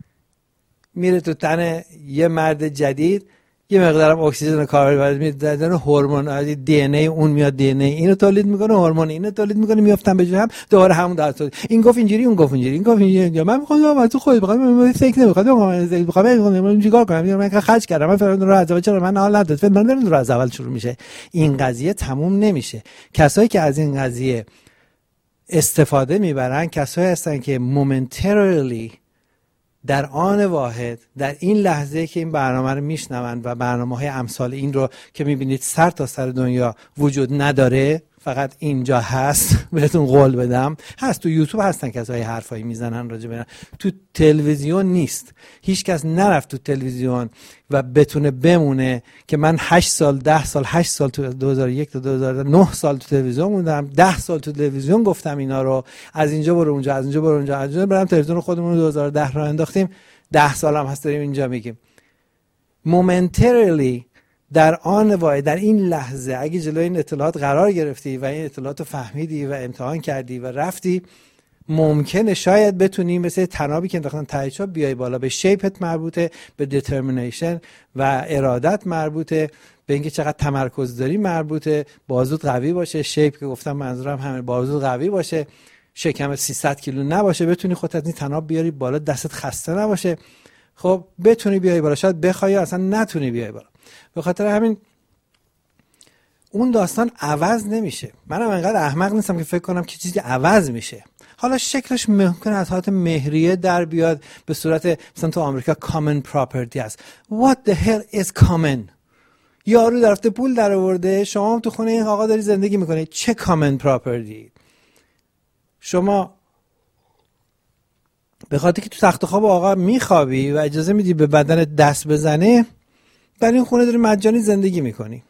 میره تو تن یه مرد جدید، یه مقدارم اکسیژن و کربوهیدرات میاد، دادن هورمون دی ان ای اون میاد، دی ان ای اینو تولید میکنه، هورمون اینو تولید میکنه، میافتن به جای هم، دوباره همون داستان. این گفت اینجوری، اون گفت اینجوری، این گفت اینجوری. من میخوام تو خودت بخوام، من فکر نمیخوام، من چیکار کنم؟ من خرج کردم، من فلان رو از اول، چرا من حال نداد، من برم رو از اول شروع میشه. این قضیه تموم نمیشه. کسایی که از این قضیه استفاده میبرن کسایی هستن که مومنتریلی در آن واحد، در این لحظه که این برنامه رو میشنون و برنامه‌های امثال این رو که میبینید سر تا سر دنیا وجود نداره، فقط اینجا هست، بهتون قول بدم هست. تو یوتیوب هستن کسایی حرفایی میزنن راجع به، تو تلویزیون نیست. هیچ کس نرفت تو تلویزیون و بتونه بمونه که من 8 سال 10 سال 8 سال تو 2001 تا 2009 سال تو تلویزیون موندم، 10 سال تو تلویزیون گفتم اینا رو، از اینجا برو اونجا، از اینجا برو اونجا، از اینجا برام تلویزیون خودمون رو 2010 راه انداختیم، 10 سال هم هست داریم اینجا میگیم. مومنتریلی در آن واحد، در این لحظه اگه جلوی این اطلاعات قرار گرفتی و این اطلاعات رو فهمیدی و امتحان کردی و رفتی، ممکنه شاید بتونی مثل تنابی که انداختن ته چوب بیای بالا. به شیپت مربوطه، به دیترمینیشن و ارادت مربوطه، به اینکه چقدر تمرکز داری مربوطه، بازوت قوی باشه، شیپ که گفتم منظورم همین، بازوت قوی باشه، شکم 300 کیلو نباشه، بتونی خودت از این تناب بیاری بالا، دستت خسته نباشه، خب بتونی بیای بالا. شاید بخوای اصلا نتونی بیای بالا. به خاطر همین اون داستان عوض نمیشه. منم انقدر احمق نیستم که فکر کنم که چیزی عوض میشه. حالا شکلش ممکنه از حالت مهریه در بیاد به صورت مثلا تو آمریکا common property هست. What the hell is common؟ یارو درفته پول در آورده، شما هم تو خونه این آقا داری زندگی میکنی، چه common property؟ شما به خاطر که تو تخت خواب آقا میخوابی و اجازه میدی به بدن دست بزنه، در این خونه داری مجانی زندگی میکنی.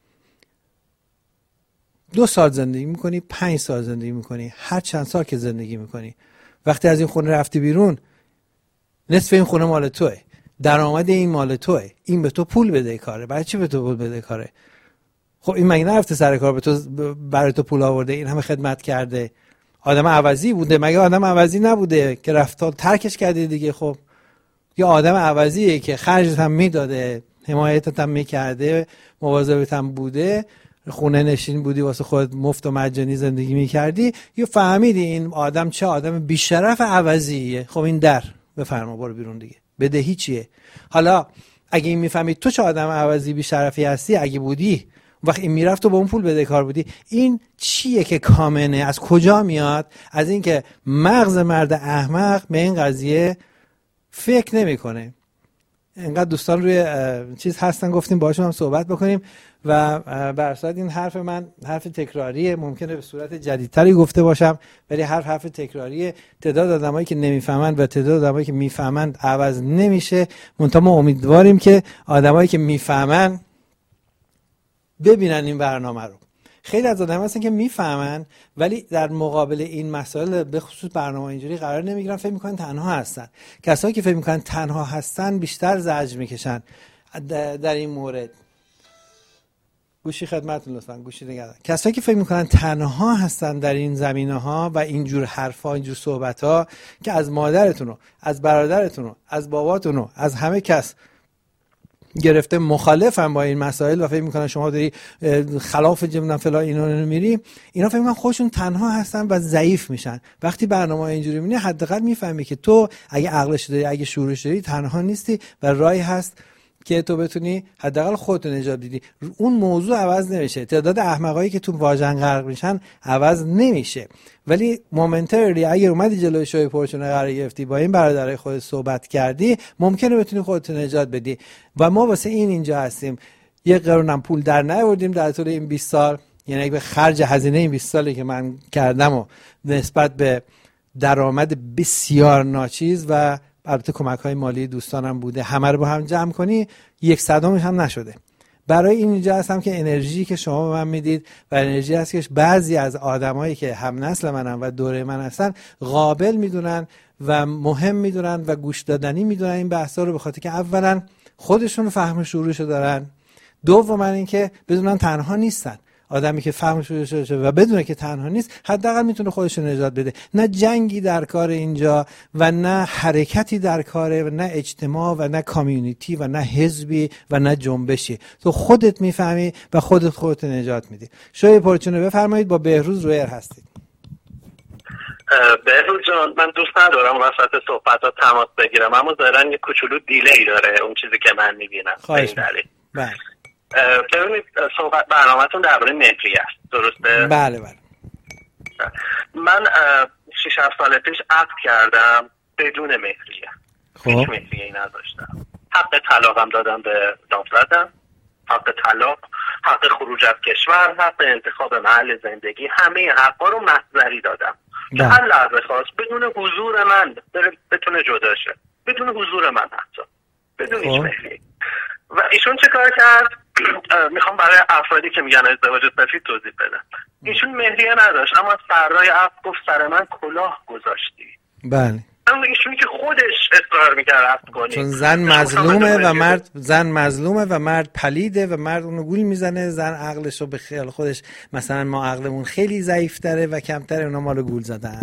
2 سال زندگی میکنی، 5 سال زندگی میکنی، هر چند سال که زندگی میکنی. وقتی از این خونه رفتی بیرون، نصف این خونه مال توه، درآمد این مال توه، این به تو پول بده کاره. برای چی به تو پول بده کاره؟ خب این مگه نرفته سر کار به تو برای تو پول آورده، این همه خدمت کرده، آدم عوضی بوده؟ مگه آدم عوضی نبوده که رفت ترکش کردی دیگه؟ خب یا آدم عوضیه که خرجت هم میداده، حمایتت هم میکرده، مواظبت هم بوده، خونه نشین بودی واسه خودت مفت و مجانی زندگی میکردی، یا فهمیدی این آدم چه آدم بیشرف عوضیه؟ خب این در بفرما برو بیرون دیگه، بدهی چیه؟ حالا اگه این میفهمید تو چه آدم عوضی بیشرفی هستی، اگه بودی وقتی این میرفت تو با اون پول بدهکار بودی، این چیه که کامنه؟ از کجا میاد؟ از این که مغز مرد احمق به این قضیه فکر نمیکنه. اینقدر دوستان روی چیز هستن گفتیم باشون هم صحبت بکنیم و بر اساس این حرف من حرف تکراریه، ممکنه به صورت جدیدتری گفته باشم ولی حرف تکراریه. تعداد آدمایی که نمیفهمند و تعداد آدمایی که میفهمند عوض نمیشه. منتها ما امیدواریم که آدمایی که میفهمن ببینن این برنامه رو. خیلی از آدم‌ها هستن که میفهمن ولی در مقابل این مسائل به خصوص برنامه اینجوری قرار نمیگیرن، فکر میکنن تنها هستن. کسایی که فکر میکنن تنها هستن بیشتر زجر میکشن در این مورد. گوشی خدمتتون لطفا، گوشی نگردن. کسایی که فکر میکنن تنها هستن در این زمینه‌ها و اینجور حرفا، اینجور صحبت‌ها که از مادرتون و از برادرتون و از باباتون و از همه کس گرفته مخالفن با این مسائل و فکر میکنن شما داری خلاف جمع فلان اینا میری، اینا فکر میکنن خودشون تنها هستن و ضعیف میشن. وقتی برنامه اینجوری میبینی حداقل میفهمی که تو اگه عقلش داری، اگه شعورش داری، تنها نیستی و راهی هست که تو بتونی حداقل خودت نجات بدی. اون موضوع عوض نمیشه، تعداد احمقایی که تو واژن غرق میشن عوض نمیشه، ولی مومنتری اگه اومدی جلوی شوی پرچونه قرار گرفتی، با این برادرای خودت صحبت کردی، ممکنه بتونی خودت نجات بدی. و ما واسه این اینجا هستیم. یک قرونم پول در نیاوردیم در طول این 20 سال، یعنی به خرج هزینه این 20 سالی که من کردم و نسبت به درآمد بسیار ناچیز و البته کمک‌های مالی دوستانم بوده، همه رو با هم جمع کنی 1/100 هم نشده. برای این اینجا هستم که انرژی که شما به من میدید و انرژی هست که بعضی از آدمایی که هم نسل منن و دوره من هستن قابل میدونن و مهم میدونن و گوش دادنی میدونن این بحثا رو، به خاطر که اولا خودشون فهم شعورشو دارن، دوما اینکه بدونن تنها نیستن. آدمی که فهم شده و بدونه که تنها نیست حداقل میتونه خودش رو نجات بده. نه جنگی در کار اینجا و نه حرکتی در کاره و نه اجتماع و نه کامیونیتی و نه حزبی و نه جنبشی. تو خودت میفهمی و خودت نجات میدی. شوی پرچونه بفرمایید، با بهروز رویر هستید. بهروز جان، من دوست ندارم وسط صحبتات تماس بگیرم، اما ظاهرا یه کوچولو دیلی داره اون چیزی که من میبینم. خواهش می‌کنم. بله. ببینید صحبت برنامه‌تون درباره مهریه است، درسته؟ بله بله. من 6-7 سال پیش عقد کردم بدون مهریه. هیچ مهریه‌ای نداشتم. حق طلاقم دادم به نامزدم، حق طلاق، حق خروج از کشور، حق انتخاب محل زندگی، همه حقا رو محضری دادم. هر لحظه خواست بدون حضور من بتونه جدا شه، بدون حضور من حتی، بدون هیچ مهریه. و ایشون چه کار کرد؟ میخوام برای افرادی که میگن ازدواج سفید توضیح بدم. ایشون مهریه نداشت اما سرای عقد گفت سر من کلاه گذاشتی. بله. اما ایشونی که خودش اصرار میکرد عقد کنی، چون زن مظلومه و مرد پلیده و مرد اونو گول میزنه، زن عقلش رو به خیال خودش، مثلا ما عقلمون خیلی ضعیف‌تره و کمتره، اونا مالو گول زدن.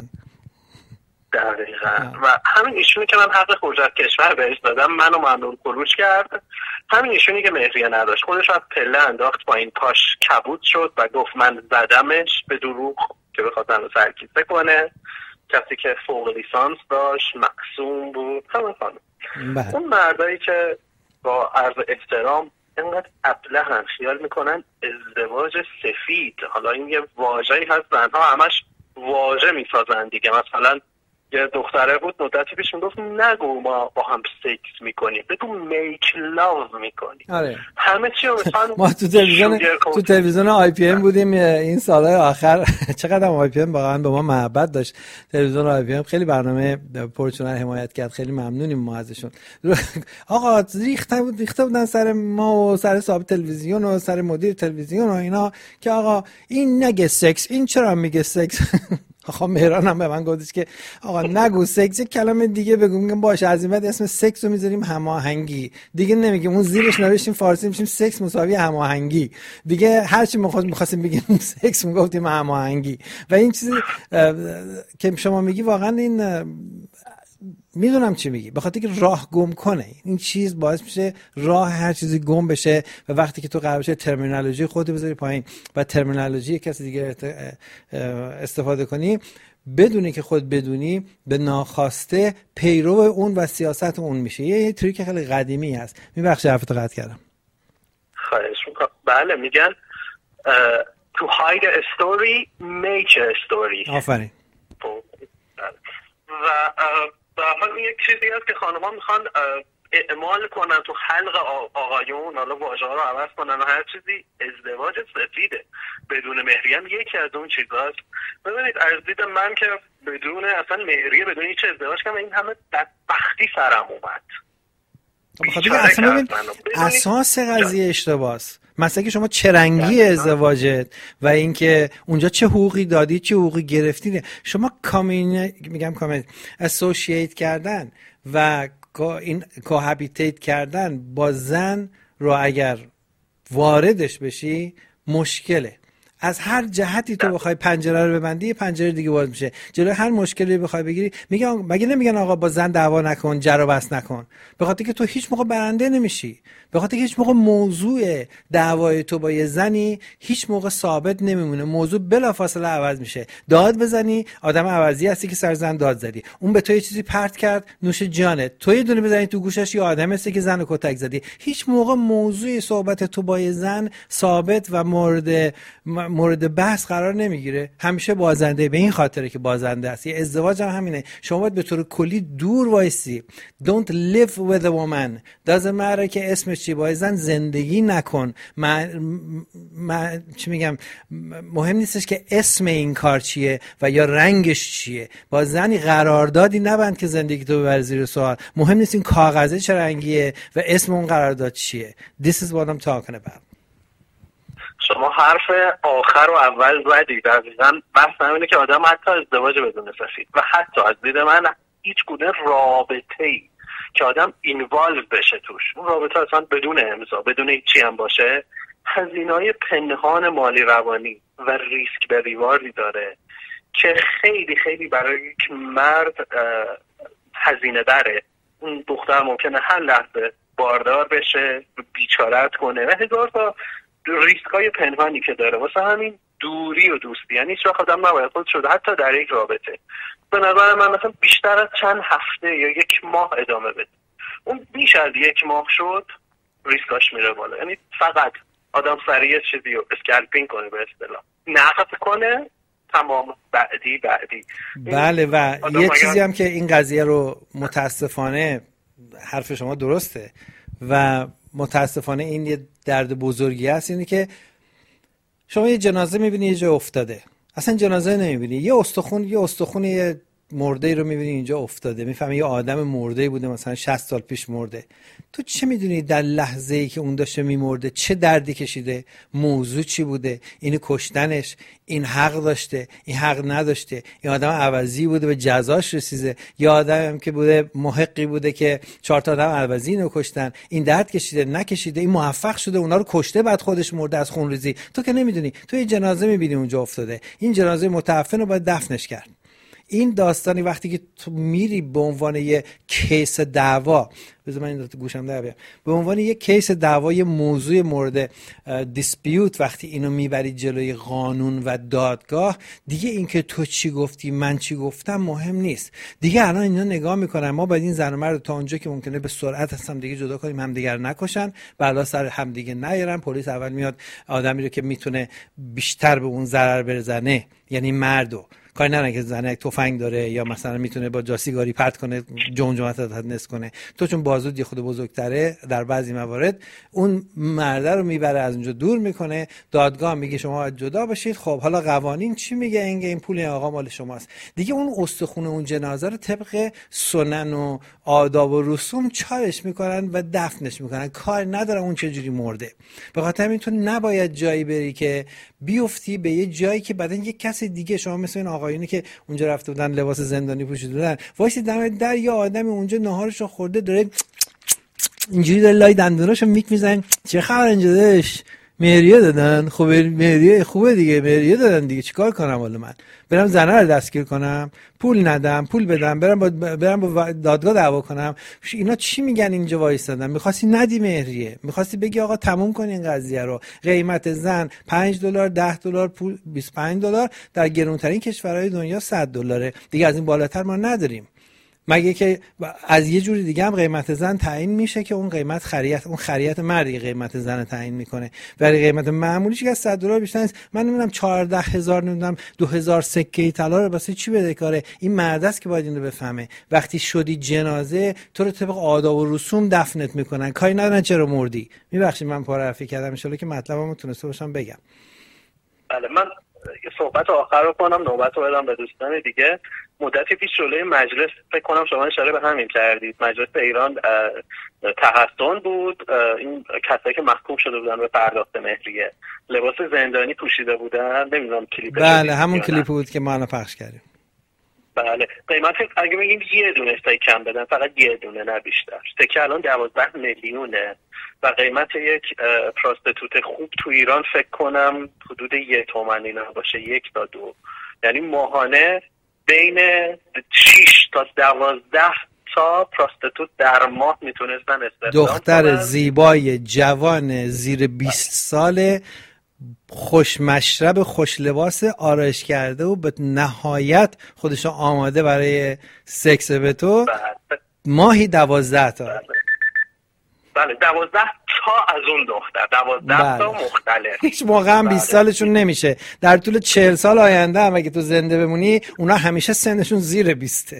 دقیقا. و همین ایشونی که من حق خروج از کشور بهش دادم منو ممنون خروج کرد. همین ایشونی که مهریه نداشت خودش از پله انداخت پایین، پاش کبود شد و گفت من زدمش به دروغ که بخواد منو سرکیسه کنه. کسی که فوق لیسانس داشت، معصوم بود، همه خانم. اون مردایی که با عرض احترام اینقدر ابلهن، خیال میکنن ازدواج سفید، حالا این یه واژه‌ای هست زنها همش واژه میسازن دیگه. مثلا یه دختره بود مدتی پیش میگفت نگو ما با هم سکس میکنیم، بگو میک لاو میکنیم. آره. همه چی رو میخوان. ما تو تلویزیون آی پی ام بودیم این سالهای آخر. چقدر آی پی ام واقعا به ما محبت داشت. تلویزیون آی پی ام خیلی برنامه پرچونه حمایت کرد، خیلی ممنونیم ما ازشون. آقا ریخته بودن سر ما و سر صاحب تلویزیون و سر مدیر تلویزیون و اینا که آقا این نگه سکس، این چرا میگه سکس؟ آقا مهران هم به من گفتش که آقا نگو سکس، یک کلمه دیگه بگو. میگم باشه، از این بعد اسم سکس رو میذاریم هماهنگی، دیگه نمیگیم اون زیرش نوشتیم فارسی میشیم سکس مساوی هماهنگی، دیگه هر چی می‌خواستیم بگیم سکس میگفتیم هماهنگی. و این چیزی که شما میگی واقعا این میدونم چی میگی، به خاطر که راه گم کنه این چیز باعث میشه راه هر چیزی گم بشه. و وقتی که تو قرار بشه ترمینولوژی خودت بذاری پایین و ترمینولوژی کسی دیگه استفاده کنی بدونی که خود بدونی، به ناخواسته پیرو اون و سیاست اون میشه. یه تریک خیلی قدیمی هست. میبخشی حرفتو قطع کردم. خواهش میکنم. بله میگن to hide a story make a story. آفرین. و به حال این یک چیزی هست که خانم‌ها میخوان اعمال کنن تو حلق آقایون، حالا واژه‌ها رو عوض کنن و هر چیزی. ازدواج سفیده بدون مهریه یکی از اون چیزاست. ببینید از دید من که بدون اصلا مهریه، بدون هیچ ازدواج کنم، این همه بدبختی سرم اومد. بخاطر که اصلا ببین اساس قضیه اشتباهه. مثلا که شما چه رنگی ازدواجت و اینکه اونجا چه حقوقی دادی چه حقوقی گرفتی. شما اسوسییت کردن و این کوهابیتیت کردن با زن رو اگر واردش بشی مشکله. از هر جهتی تو بخوای پنجره رو ببندی، پنجره دیگه باز میشه. جلوی هر مشکلی بخوای بگیری، مگه نمیگن آقا با زن دعوا نکن، جر و بحث نکن؟ به خاطر که تو هیچ موقع برنده نمیشی. به خاطر که هیچ موقع موضوع دعوای تو با یه زنی هیچ موقع ثابت نمیمونه. موضوع بلافاصله عوض میشه. داد بزنی، آدم عوضی هستی که سر زن داد زدی. اون به تو یه چیزی پرت کرد، نوش جانت. تو یه دونه بزنی تو گوشش، یه آدم هستی که زن رو کتک زدی. هیچ موقع موضوع صحبت تو با یه زن ثابت و مورد بحث قرار نمیگیره. همیشه بازنده. به این خاطره که بازنده است. یه ازدواج هم همینه. شما باید به طور کلی دور وایسی. Don't live with a woman. doesn't matter که اسمش چی، با زن زندگی نکن. من چی میگم، مهم نیستش که اسم این کار چیه و یا رنگش چیه. با زنی قراردادی نبند که زندگی تو ببر زیر سوال. مهم نیست این کاغذه چه رنگیه و اسم اون قرارداد چیه. This is what I'm talking about. شما حرف آخر و اول زدید. دقیقاً بحث همینه که آدم حتی ازدواج بدون سفید و حتی از دید من هیچ گونه رابطه‌ای که آدم اینوالو بشه توش، اون رابطه اصلا بدون امضا، بدون هیچی هم باشه، هزینه‌های پنهان مالی روانی و ریسک به ریواردی داره که خیلی خیلی برای یک مرد هزینه داره. اون دختر ممکنه هر لحظه باردار بشه، بیچارت کنه و هزار تا ریسک‌های پنهانی که داره. واسه همین دوری و دوستی، یعنی هیچ وقت آدم نباید خودش رو حتی در یک رابطه به نظر من مثلا بیشتر از چند هفته یا یک ماه ادامه بده. اون بیش از یک ماه شد ریسکاش میره بالا. یعنی فقط آدم سریع چیزی رو اسکالپینگ کنه به اصطلاح، نقد کنه، تمام بعدی. بله. و یه چیزی هم که این قضیه رو متاسفانه حرف شما درسته و متاسفانه این یه درد بزرگی هست، اینه که شما یه جنازه میبینی یه جا افتاده، اصلا جنازه نمیبینی، یه استخون یه مرده رو میبینی اینجا افتاده، میفهمی یه آدم مرده بوده مثلا 60 سال پیش مرده. تو چه میدونی در لحظه ای که اون داشته میمرده چه دردی کشیده، موضوع چی بوده، اینو کشتنش، این حق داشته، این حق نداشته، این آدم عوضی بوده به جزاش رسیده، یا آدم که بوده محقی بوده که 4 تا آدم عوضی اینو کشتن، این درد کشیده نکشیده، این موفق شده اونا رو کشته بعد خودش مرده از خونریزی. تو که نمیدونی. تو یه جنازه میبینی اونجا افتاده، این جنازه متعفن رو باید دفنش کرد. این داستانی وقتی که تو میری به عنوان یه کیس دعوا، بذار من این گوشم در بیارم، به عنوان یه کیس دعوا، یه موضوع مورد دیسپیوت، وقتی اینو میبری جلوی قانون و دادگاه، دیگه اینکه تو چی گفتی من چی گفتم مهم نیست. دیگه الان اینا نگاه میکنن ما باید این زن و مرد تا اونجا که ممکنه به سرعت هستم دیگه جدا کنیم، همدیگر نکشن، بلا سر همدیگه نیارن. پلیس اول میاد آدمی رو که میتونه بیشتر به اون ضرر برسونه، یعنی مردو کاری نداره که زنک تفنگ داره یا مثلا میتونه با جاسیگاری پرت کنه جمجمت نس کنه. تو چون بازود یه خود بزرگتره در بعضی موارد اون مرده رو میبره از اونجا دور میکنه، دادگاه میگه شما جدا بشید. خب حالا قوانین چی میگه؟ این پول آقا مال شماست. دیگه اون استخون اون جنازه رو طبق سنن و آداب و رسوم چارش میکنن و دفنش میکنن، کار نداره اون چه جوری مرده. به خاطر همین تو نباید جایی بری که بیفتی به یه جایی که بعدن یه کسی دیگه، شما مثل این آقا آقایونی که اونجا رفته بودن لباس زندانی پوشیده بودن، وایسی دم در یه آدمی اونجا ناهارشو خورده داره اینجوری داره لای دندوناشو میک میزنه، چه خبر اینجا داش؟ مهریه دادن. خب مهریه خوبه دیگه، مهریه دادن دیگه، چیکار کنم والا؟ من برم زنه رو دستگیر کنم، پول ندم، پول بدم، برم با دادگاه دعوا کنم؟ اینا چی میگن اینجا وایسادن؟ می‌خواستی ندی مهریه، می‌خواستی بگی آقا تموم کن این قضیه رو، قیمت زن $5 $10 پول $25، در گرانترین کشورهای دنیا $100 دیگه، از این بالاتر ما نداریم. مگه که از یه جوری دیگه هم قیمت زن تعیین میشه که اون قیمت خریت مردی قیمت زن تعیین میکنه، ولی قیمت معمولیش که از $100 بیشتر نیست. من نمیدونم 14,000 نمیدونم 2,000 سکه طلا رو واسه چی بده کاره؟ این مرد است که باید اینو بفهمه. وقتی شدی جنازه تو رو طبق آداب و رسوم دفنت میکنن، کاری ندارن چرا مردی. میبخشید من پارحرفی کردم، ان شاءالله که مطلبمو تونسته باشم بگم. بله، من صحبت آخر رو کنم، نوبت رو بدم به دوستان دیگه. مدتی پیش جلوی مجلس، فکر کنم شما اشاره به همین کردید، مجلس ایران تحسن بود، این کسایی که محکوم شده بودن به پرداخت مهریه لباس زندانی پوشیده بودن، نمیدونم کلیپش. بله همون کلیپ بود که ما الان پخش کردیم. بله، قیمت اگه بگیم یه دونه سکه کم بدن، فقط یه دونه نه بیشتر، سکه الان 12 میلیونه و قیمت یک پراستیتوت خوب تو ایران فکر کنم حدود 1 تومن اینا باشه، 1 تا 2، یعنی ماهانه بین 6 تا 12 تا پراستیتوت در ماه میتونستن استخدام دختر کنن. زیبای جوان زیر 20 ساله، خوش مشرب، خوش لباس، آرایش کرده و به نهایت خودشو آماده برای سکس به تو. ماهی 12 تا. بله 12 تا از اون دختر، 12 تا مختلف. هیچ موقع هم 20 سالشون نمیشه. در طول 40 سال آینده هم اگه تو زنده بمونی اونا همیشه سنشون زیر 20.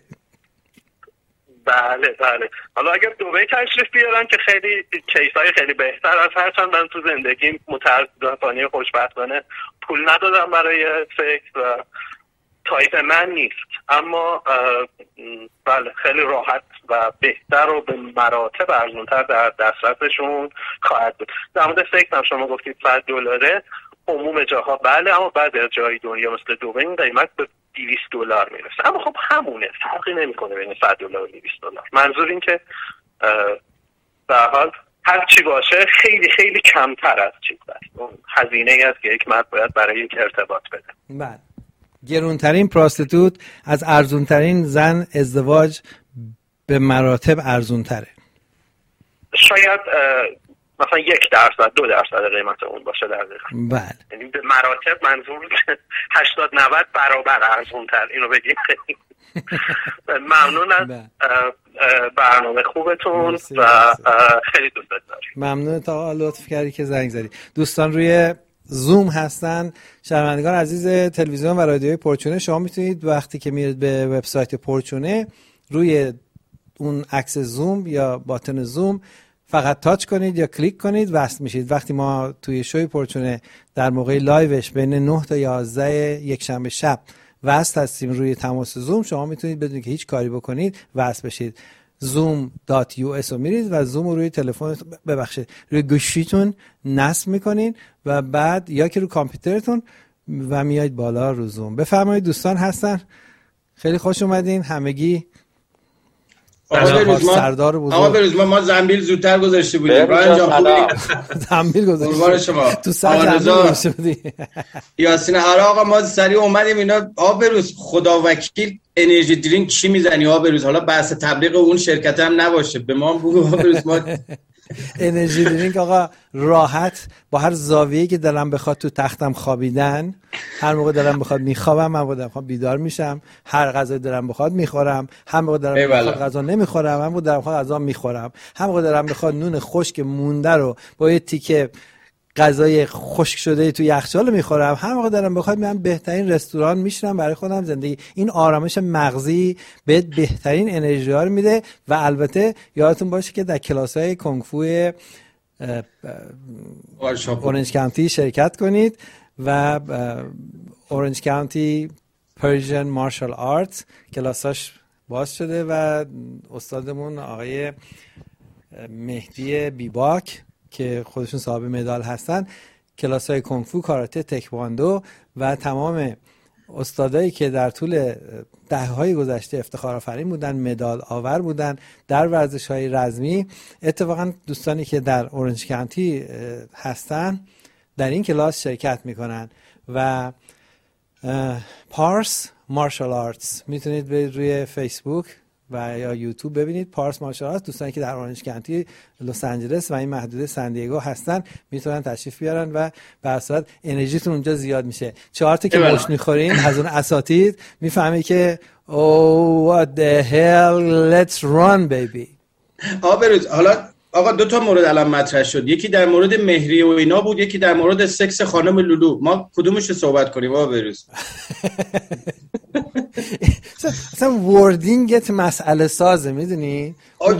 بله. حالا اگر دبی تشریف بیارن که خیلی کیسای خیلی بهتر از هرچند من تو زندگی متاسفانه خوشبختانه پول ندادم برای سکس و تایپ من نیست، اما بله خیلی راحت و بهتر و به مراتب ارزان‌تر در دسترسشون خواهد بود. در مورد سکس هم شما گفتید $100 عموم جاها بله، اما بعد از جای دنیا مثل دبی این قیمت به $200 میرسه، اما خب همونه، فرقی نمیکنه بین $100 و $200. منظور این که به حال هر چی باشه خیلی خیلی کمتر از چیز است، اون هزینه‌ای است که یک مرد باید برای یک ارتباط بده. بله، گرونترین پراستیتوت از ارزونترین زن ازدواج به مراتب ارزونتره. شاید مثلا 1% 2% قیمت اون باشه در دقیقا. بله، یعنی به مراتب منظور 80-90 برابر ارزونتر، اینو بگیم. ممنون از برنامه خوبتون و خیلی دوست دارم. ممنون تا لطف کردی که زنگ زدی. دوستان روی زوم هستن، شنوندگان عزیز تلویزیون و رادیوی پرچونه، شما میتونید وقتی که میرید به وبسایت پرچونه روی اون عکس زوم یا باتن زوم فقط تاچ کنید یا کلیک کنید، وصل میشید. وقتی ما توی شوی پرچونه در موقع لایوش بین 9 تا 11 یک شنبه شب وصل هستیم روی تماس زوم، شما میتونید بدون که هیچ کاری بکنید وصل بشید. zoom.us رو میرید و زوم رو روی تلفن، ببخشید روی گوشیتون نصب میکنین و بعد یا که رو کامپیوترتون و میایید بالا رو زوم. بفرمایید دوستان هستن، خیلی خوش اومدین همگی. سردار بزرگ آقا بروز ما زنبیل زودتر گذاشته بودیم. برای جان خوبی زنبیل گذاشته شما تو سر گذاشته بودی. یاسین آقا ما سریع اومدیم اینا. آقا بروز خدا وکیل انرژی درینک چی میزنی آقا بروز؟ حالا بحث تبلیغ اون شرکت هم نباشه، به ما بگو آقا بروز. ما انرژی درینک آقا راحت با هر زاویه‌ای که دلم بخواد تو تختم خوابیدن، هر موقع دلم بخواد میخوابم، هر موقع دلم بخواد بیدار میشم، هر غذای دلم بخواد میخورم، هر موقع دلم بخواد غذا نمیخورم، هر موقع دلم بخواد غذا میخورم، هر موقع دلم بخواد نون خشک مونده رو با یه تیکه غذای خشک شده تو یخچال میخورم، هر موقع دلم بخواد میرم بهترین رستوران میشینم برای خودم زندگی. این آرامش مغزی بهت بهترین انرژی ها رو میده. و البته یادتون باشه که در کلاس‌های کنگ فو اورنج کانتی شرکت کنید و اورنج کانتی پرژن مارشال آرت کلاساش باز شده و استادمون آقای مهدی بیباک که خودشون صاحب مدال هستن، کلاس‌های کنگ فو، کاراته، تکواندو و تمام استادایی که در طول دهه‌های گذشته افتخار آفرین بودن، مدال آور بودن در ورزش‌های رزمی. اتفاقا دوستانی که در اورنج کانتی هستن در این کلاس شرکت میکنن و پارس مارشال آرتس میتونید برید روی فیسبوک و یا یوتیوب ببینید. پارس مارشال آرتس، دوستانی که در اورنج کانتی، لس آنجلس و این محدوده سن دیگو هستن میتونن تشریف بیارن و به اصالت انرژیتون اونجا زیاد میشه. 4 تا که مشت میخورین از اون اساتید میفهمی که oh what the hell let's run baby. بروز حالا آقا 2 تا مورد الان مطرح شد، یکی در مورد مهریه و اینا بود، یکی در مورد سکس خانم لولو. ما کدومش رو صحبت کنیم بروز؟ اصلا وردینگت مسئله سازه، میدونی؟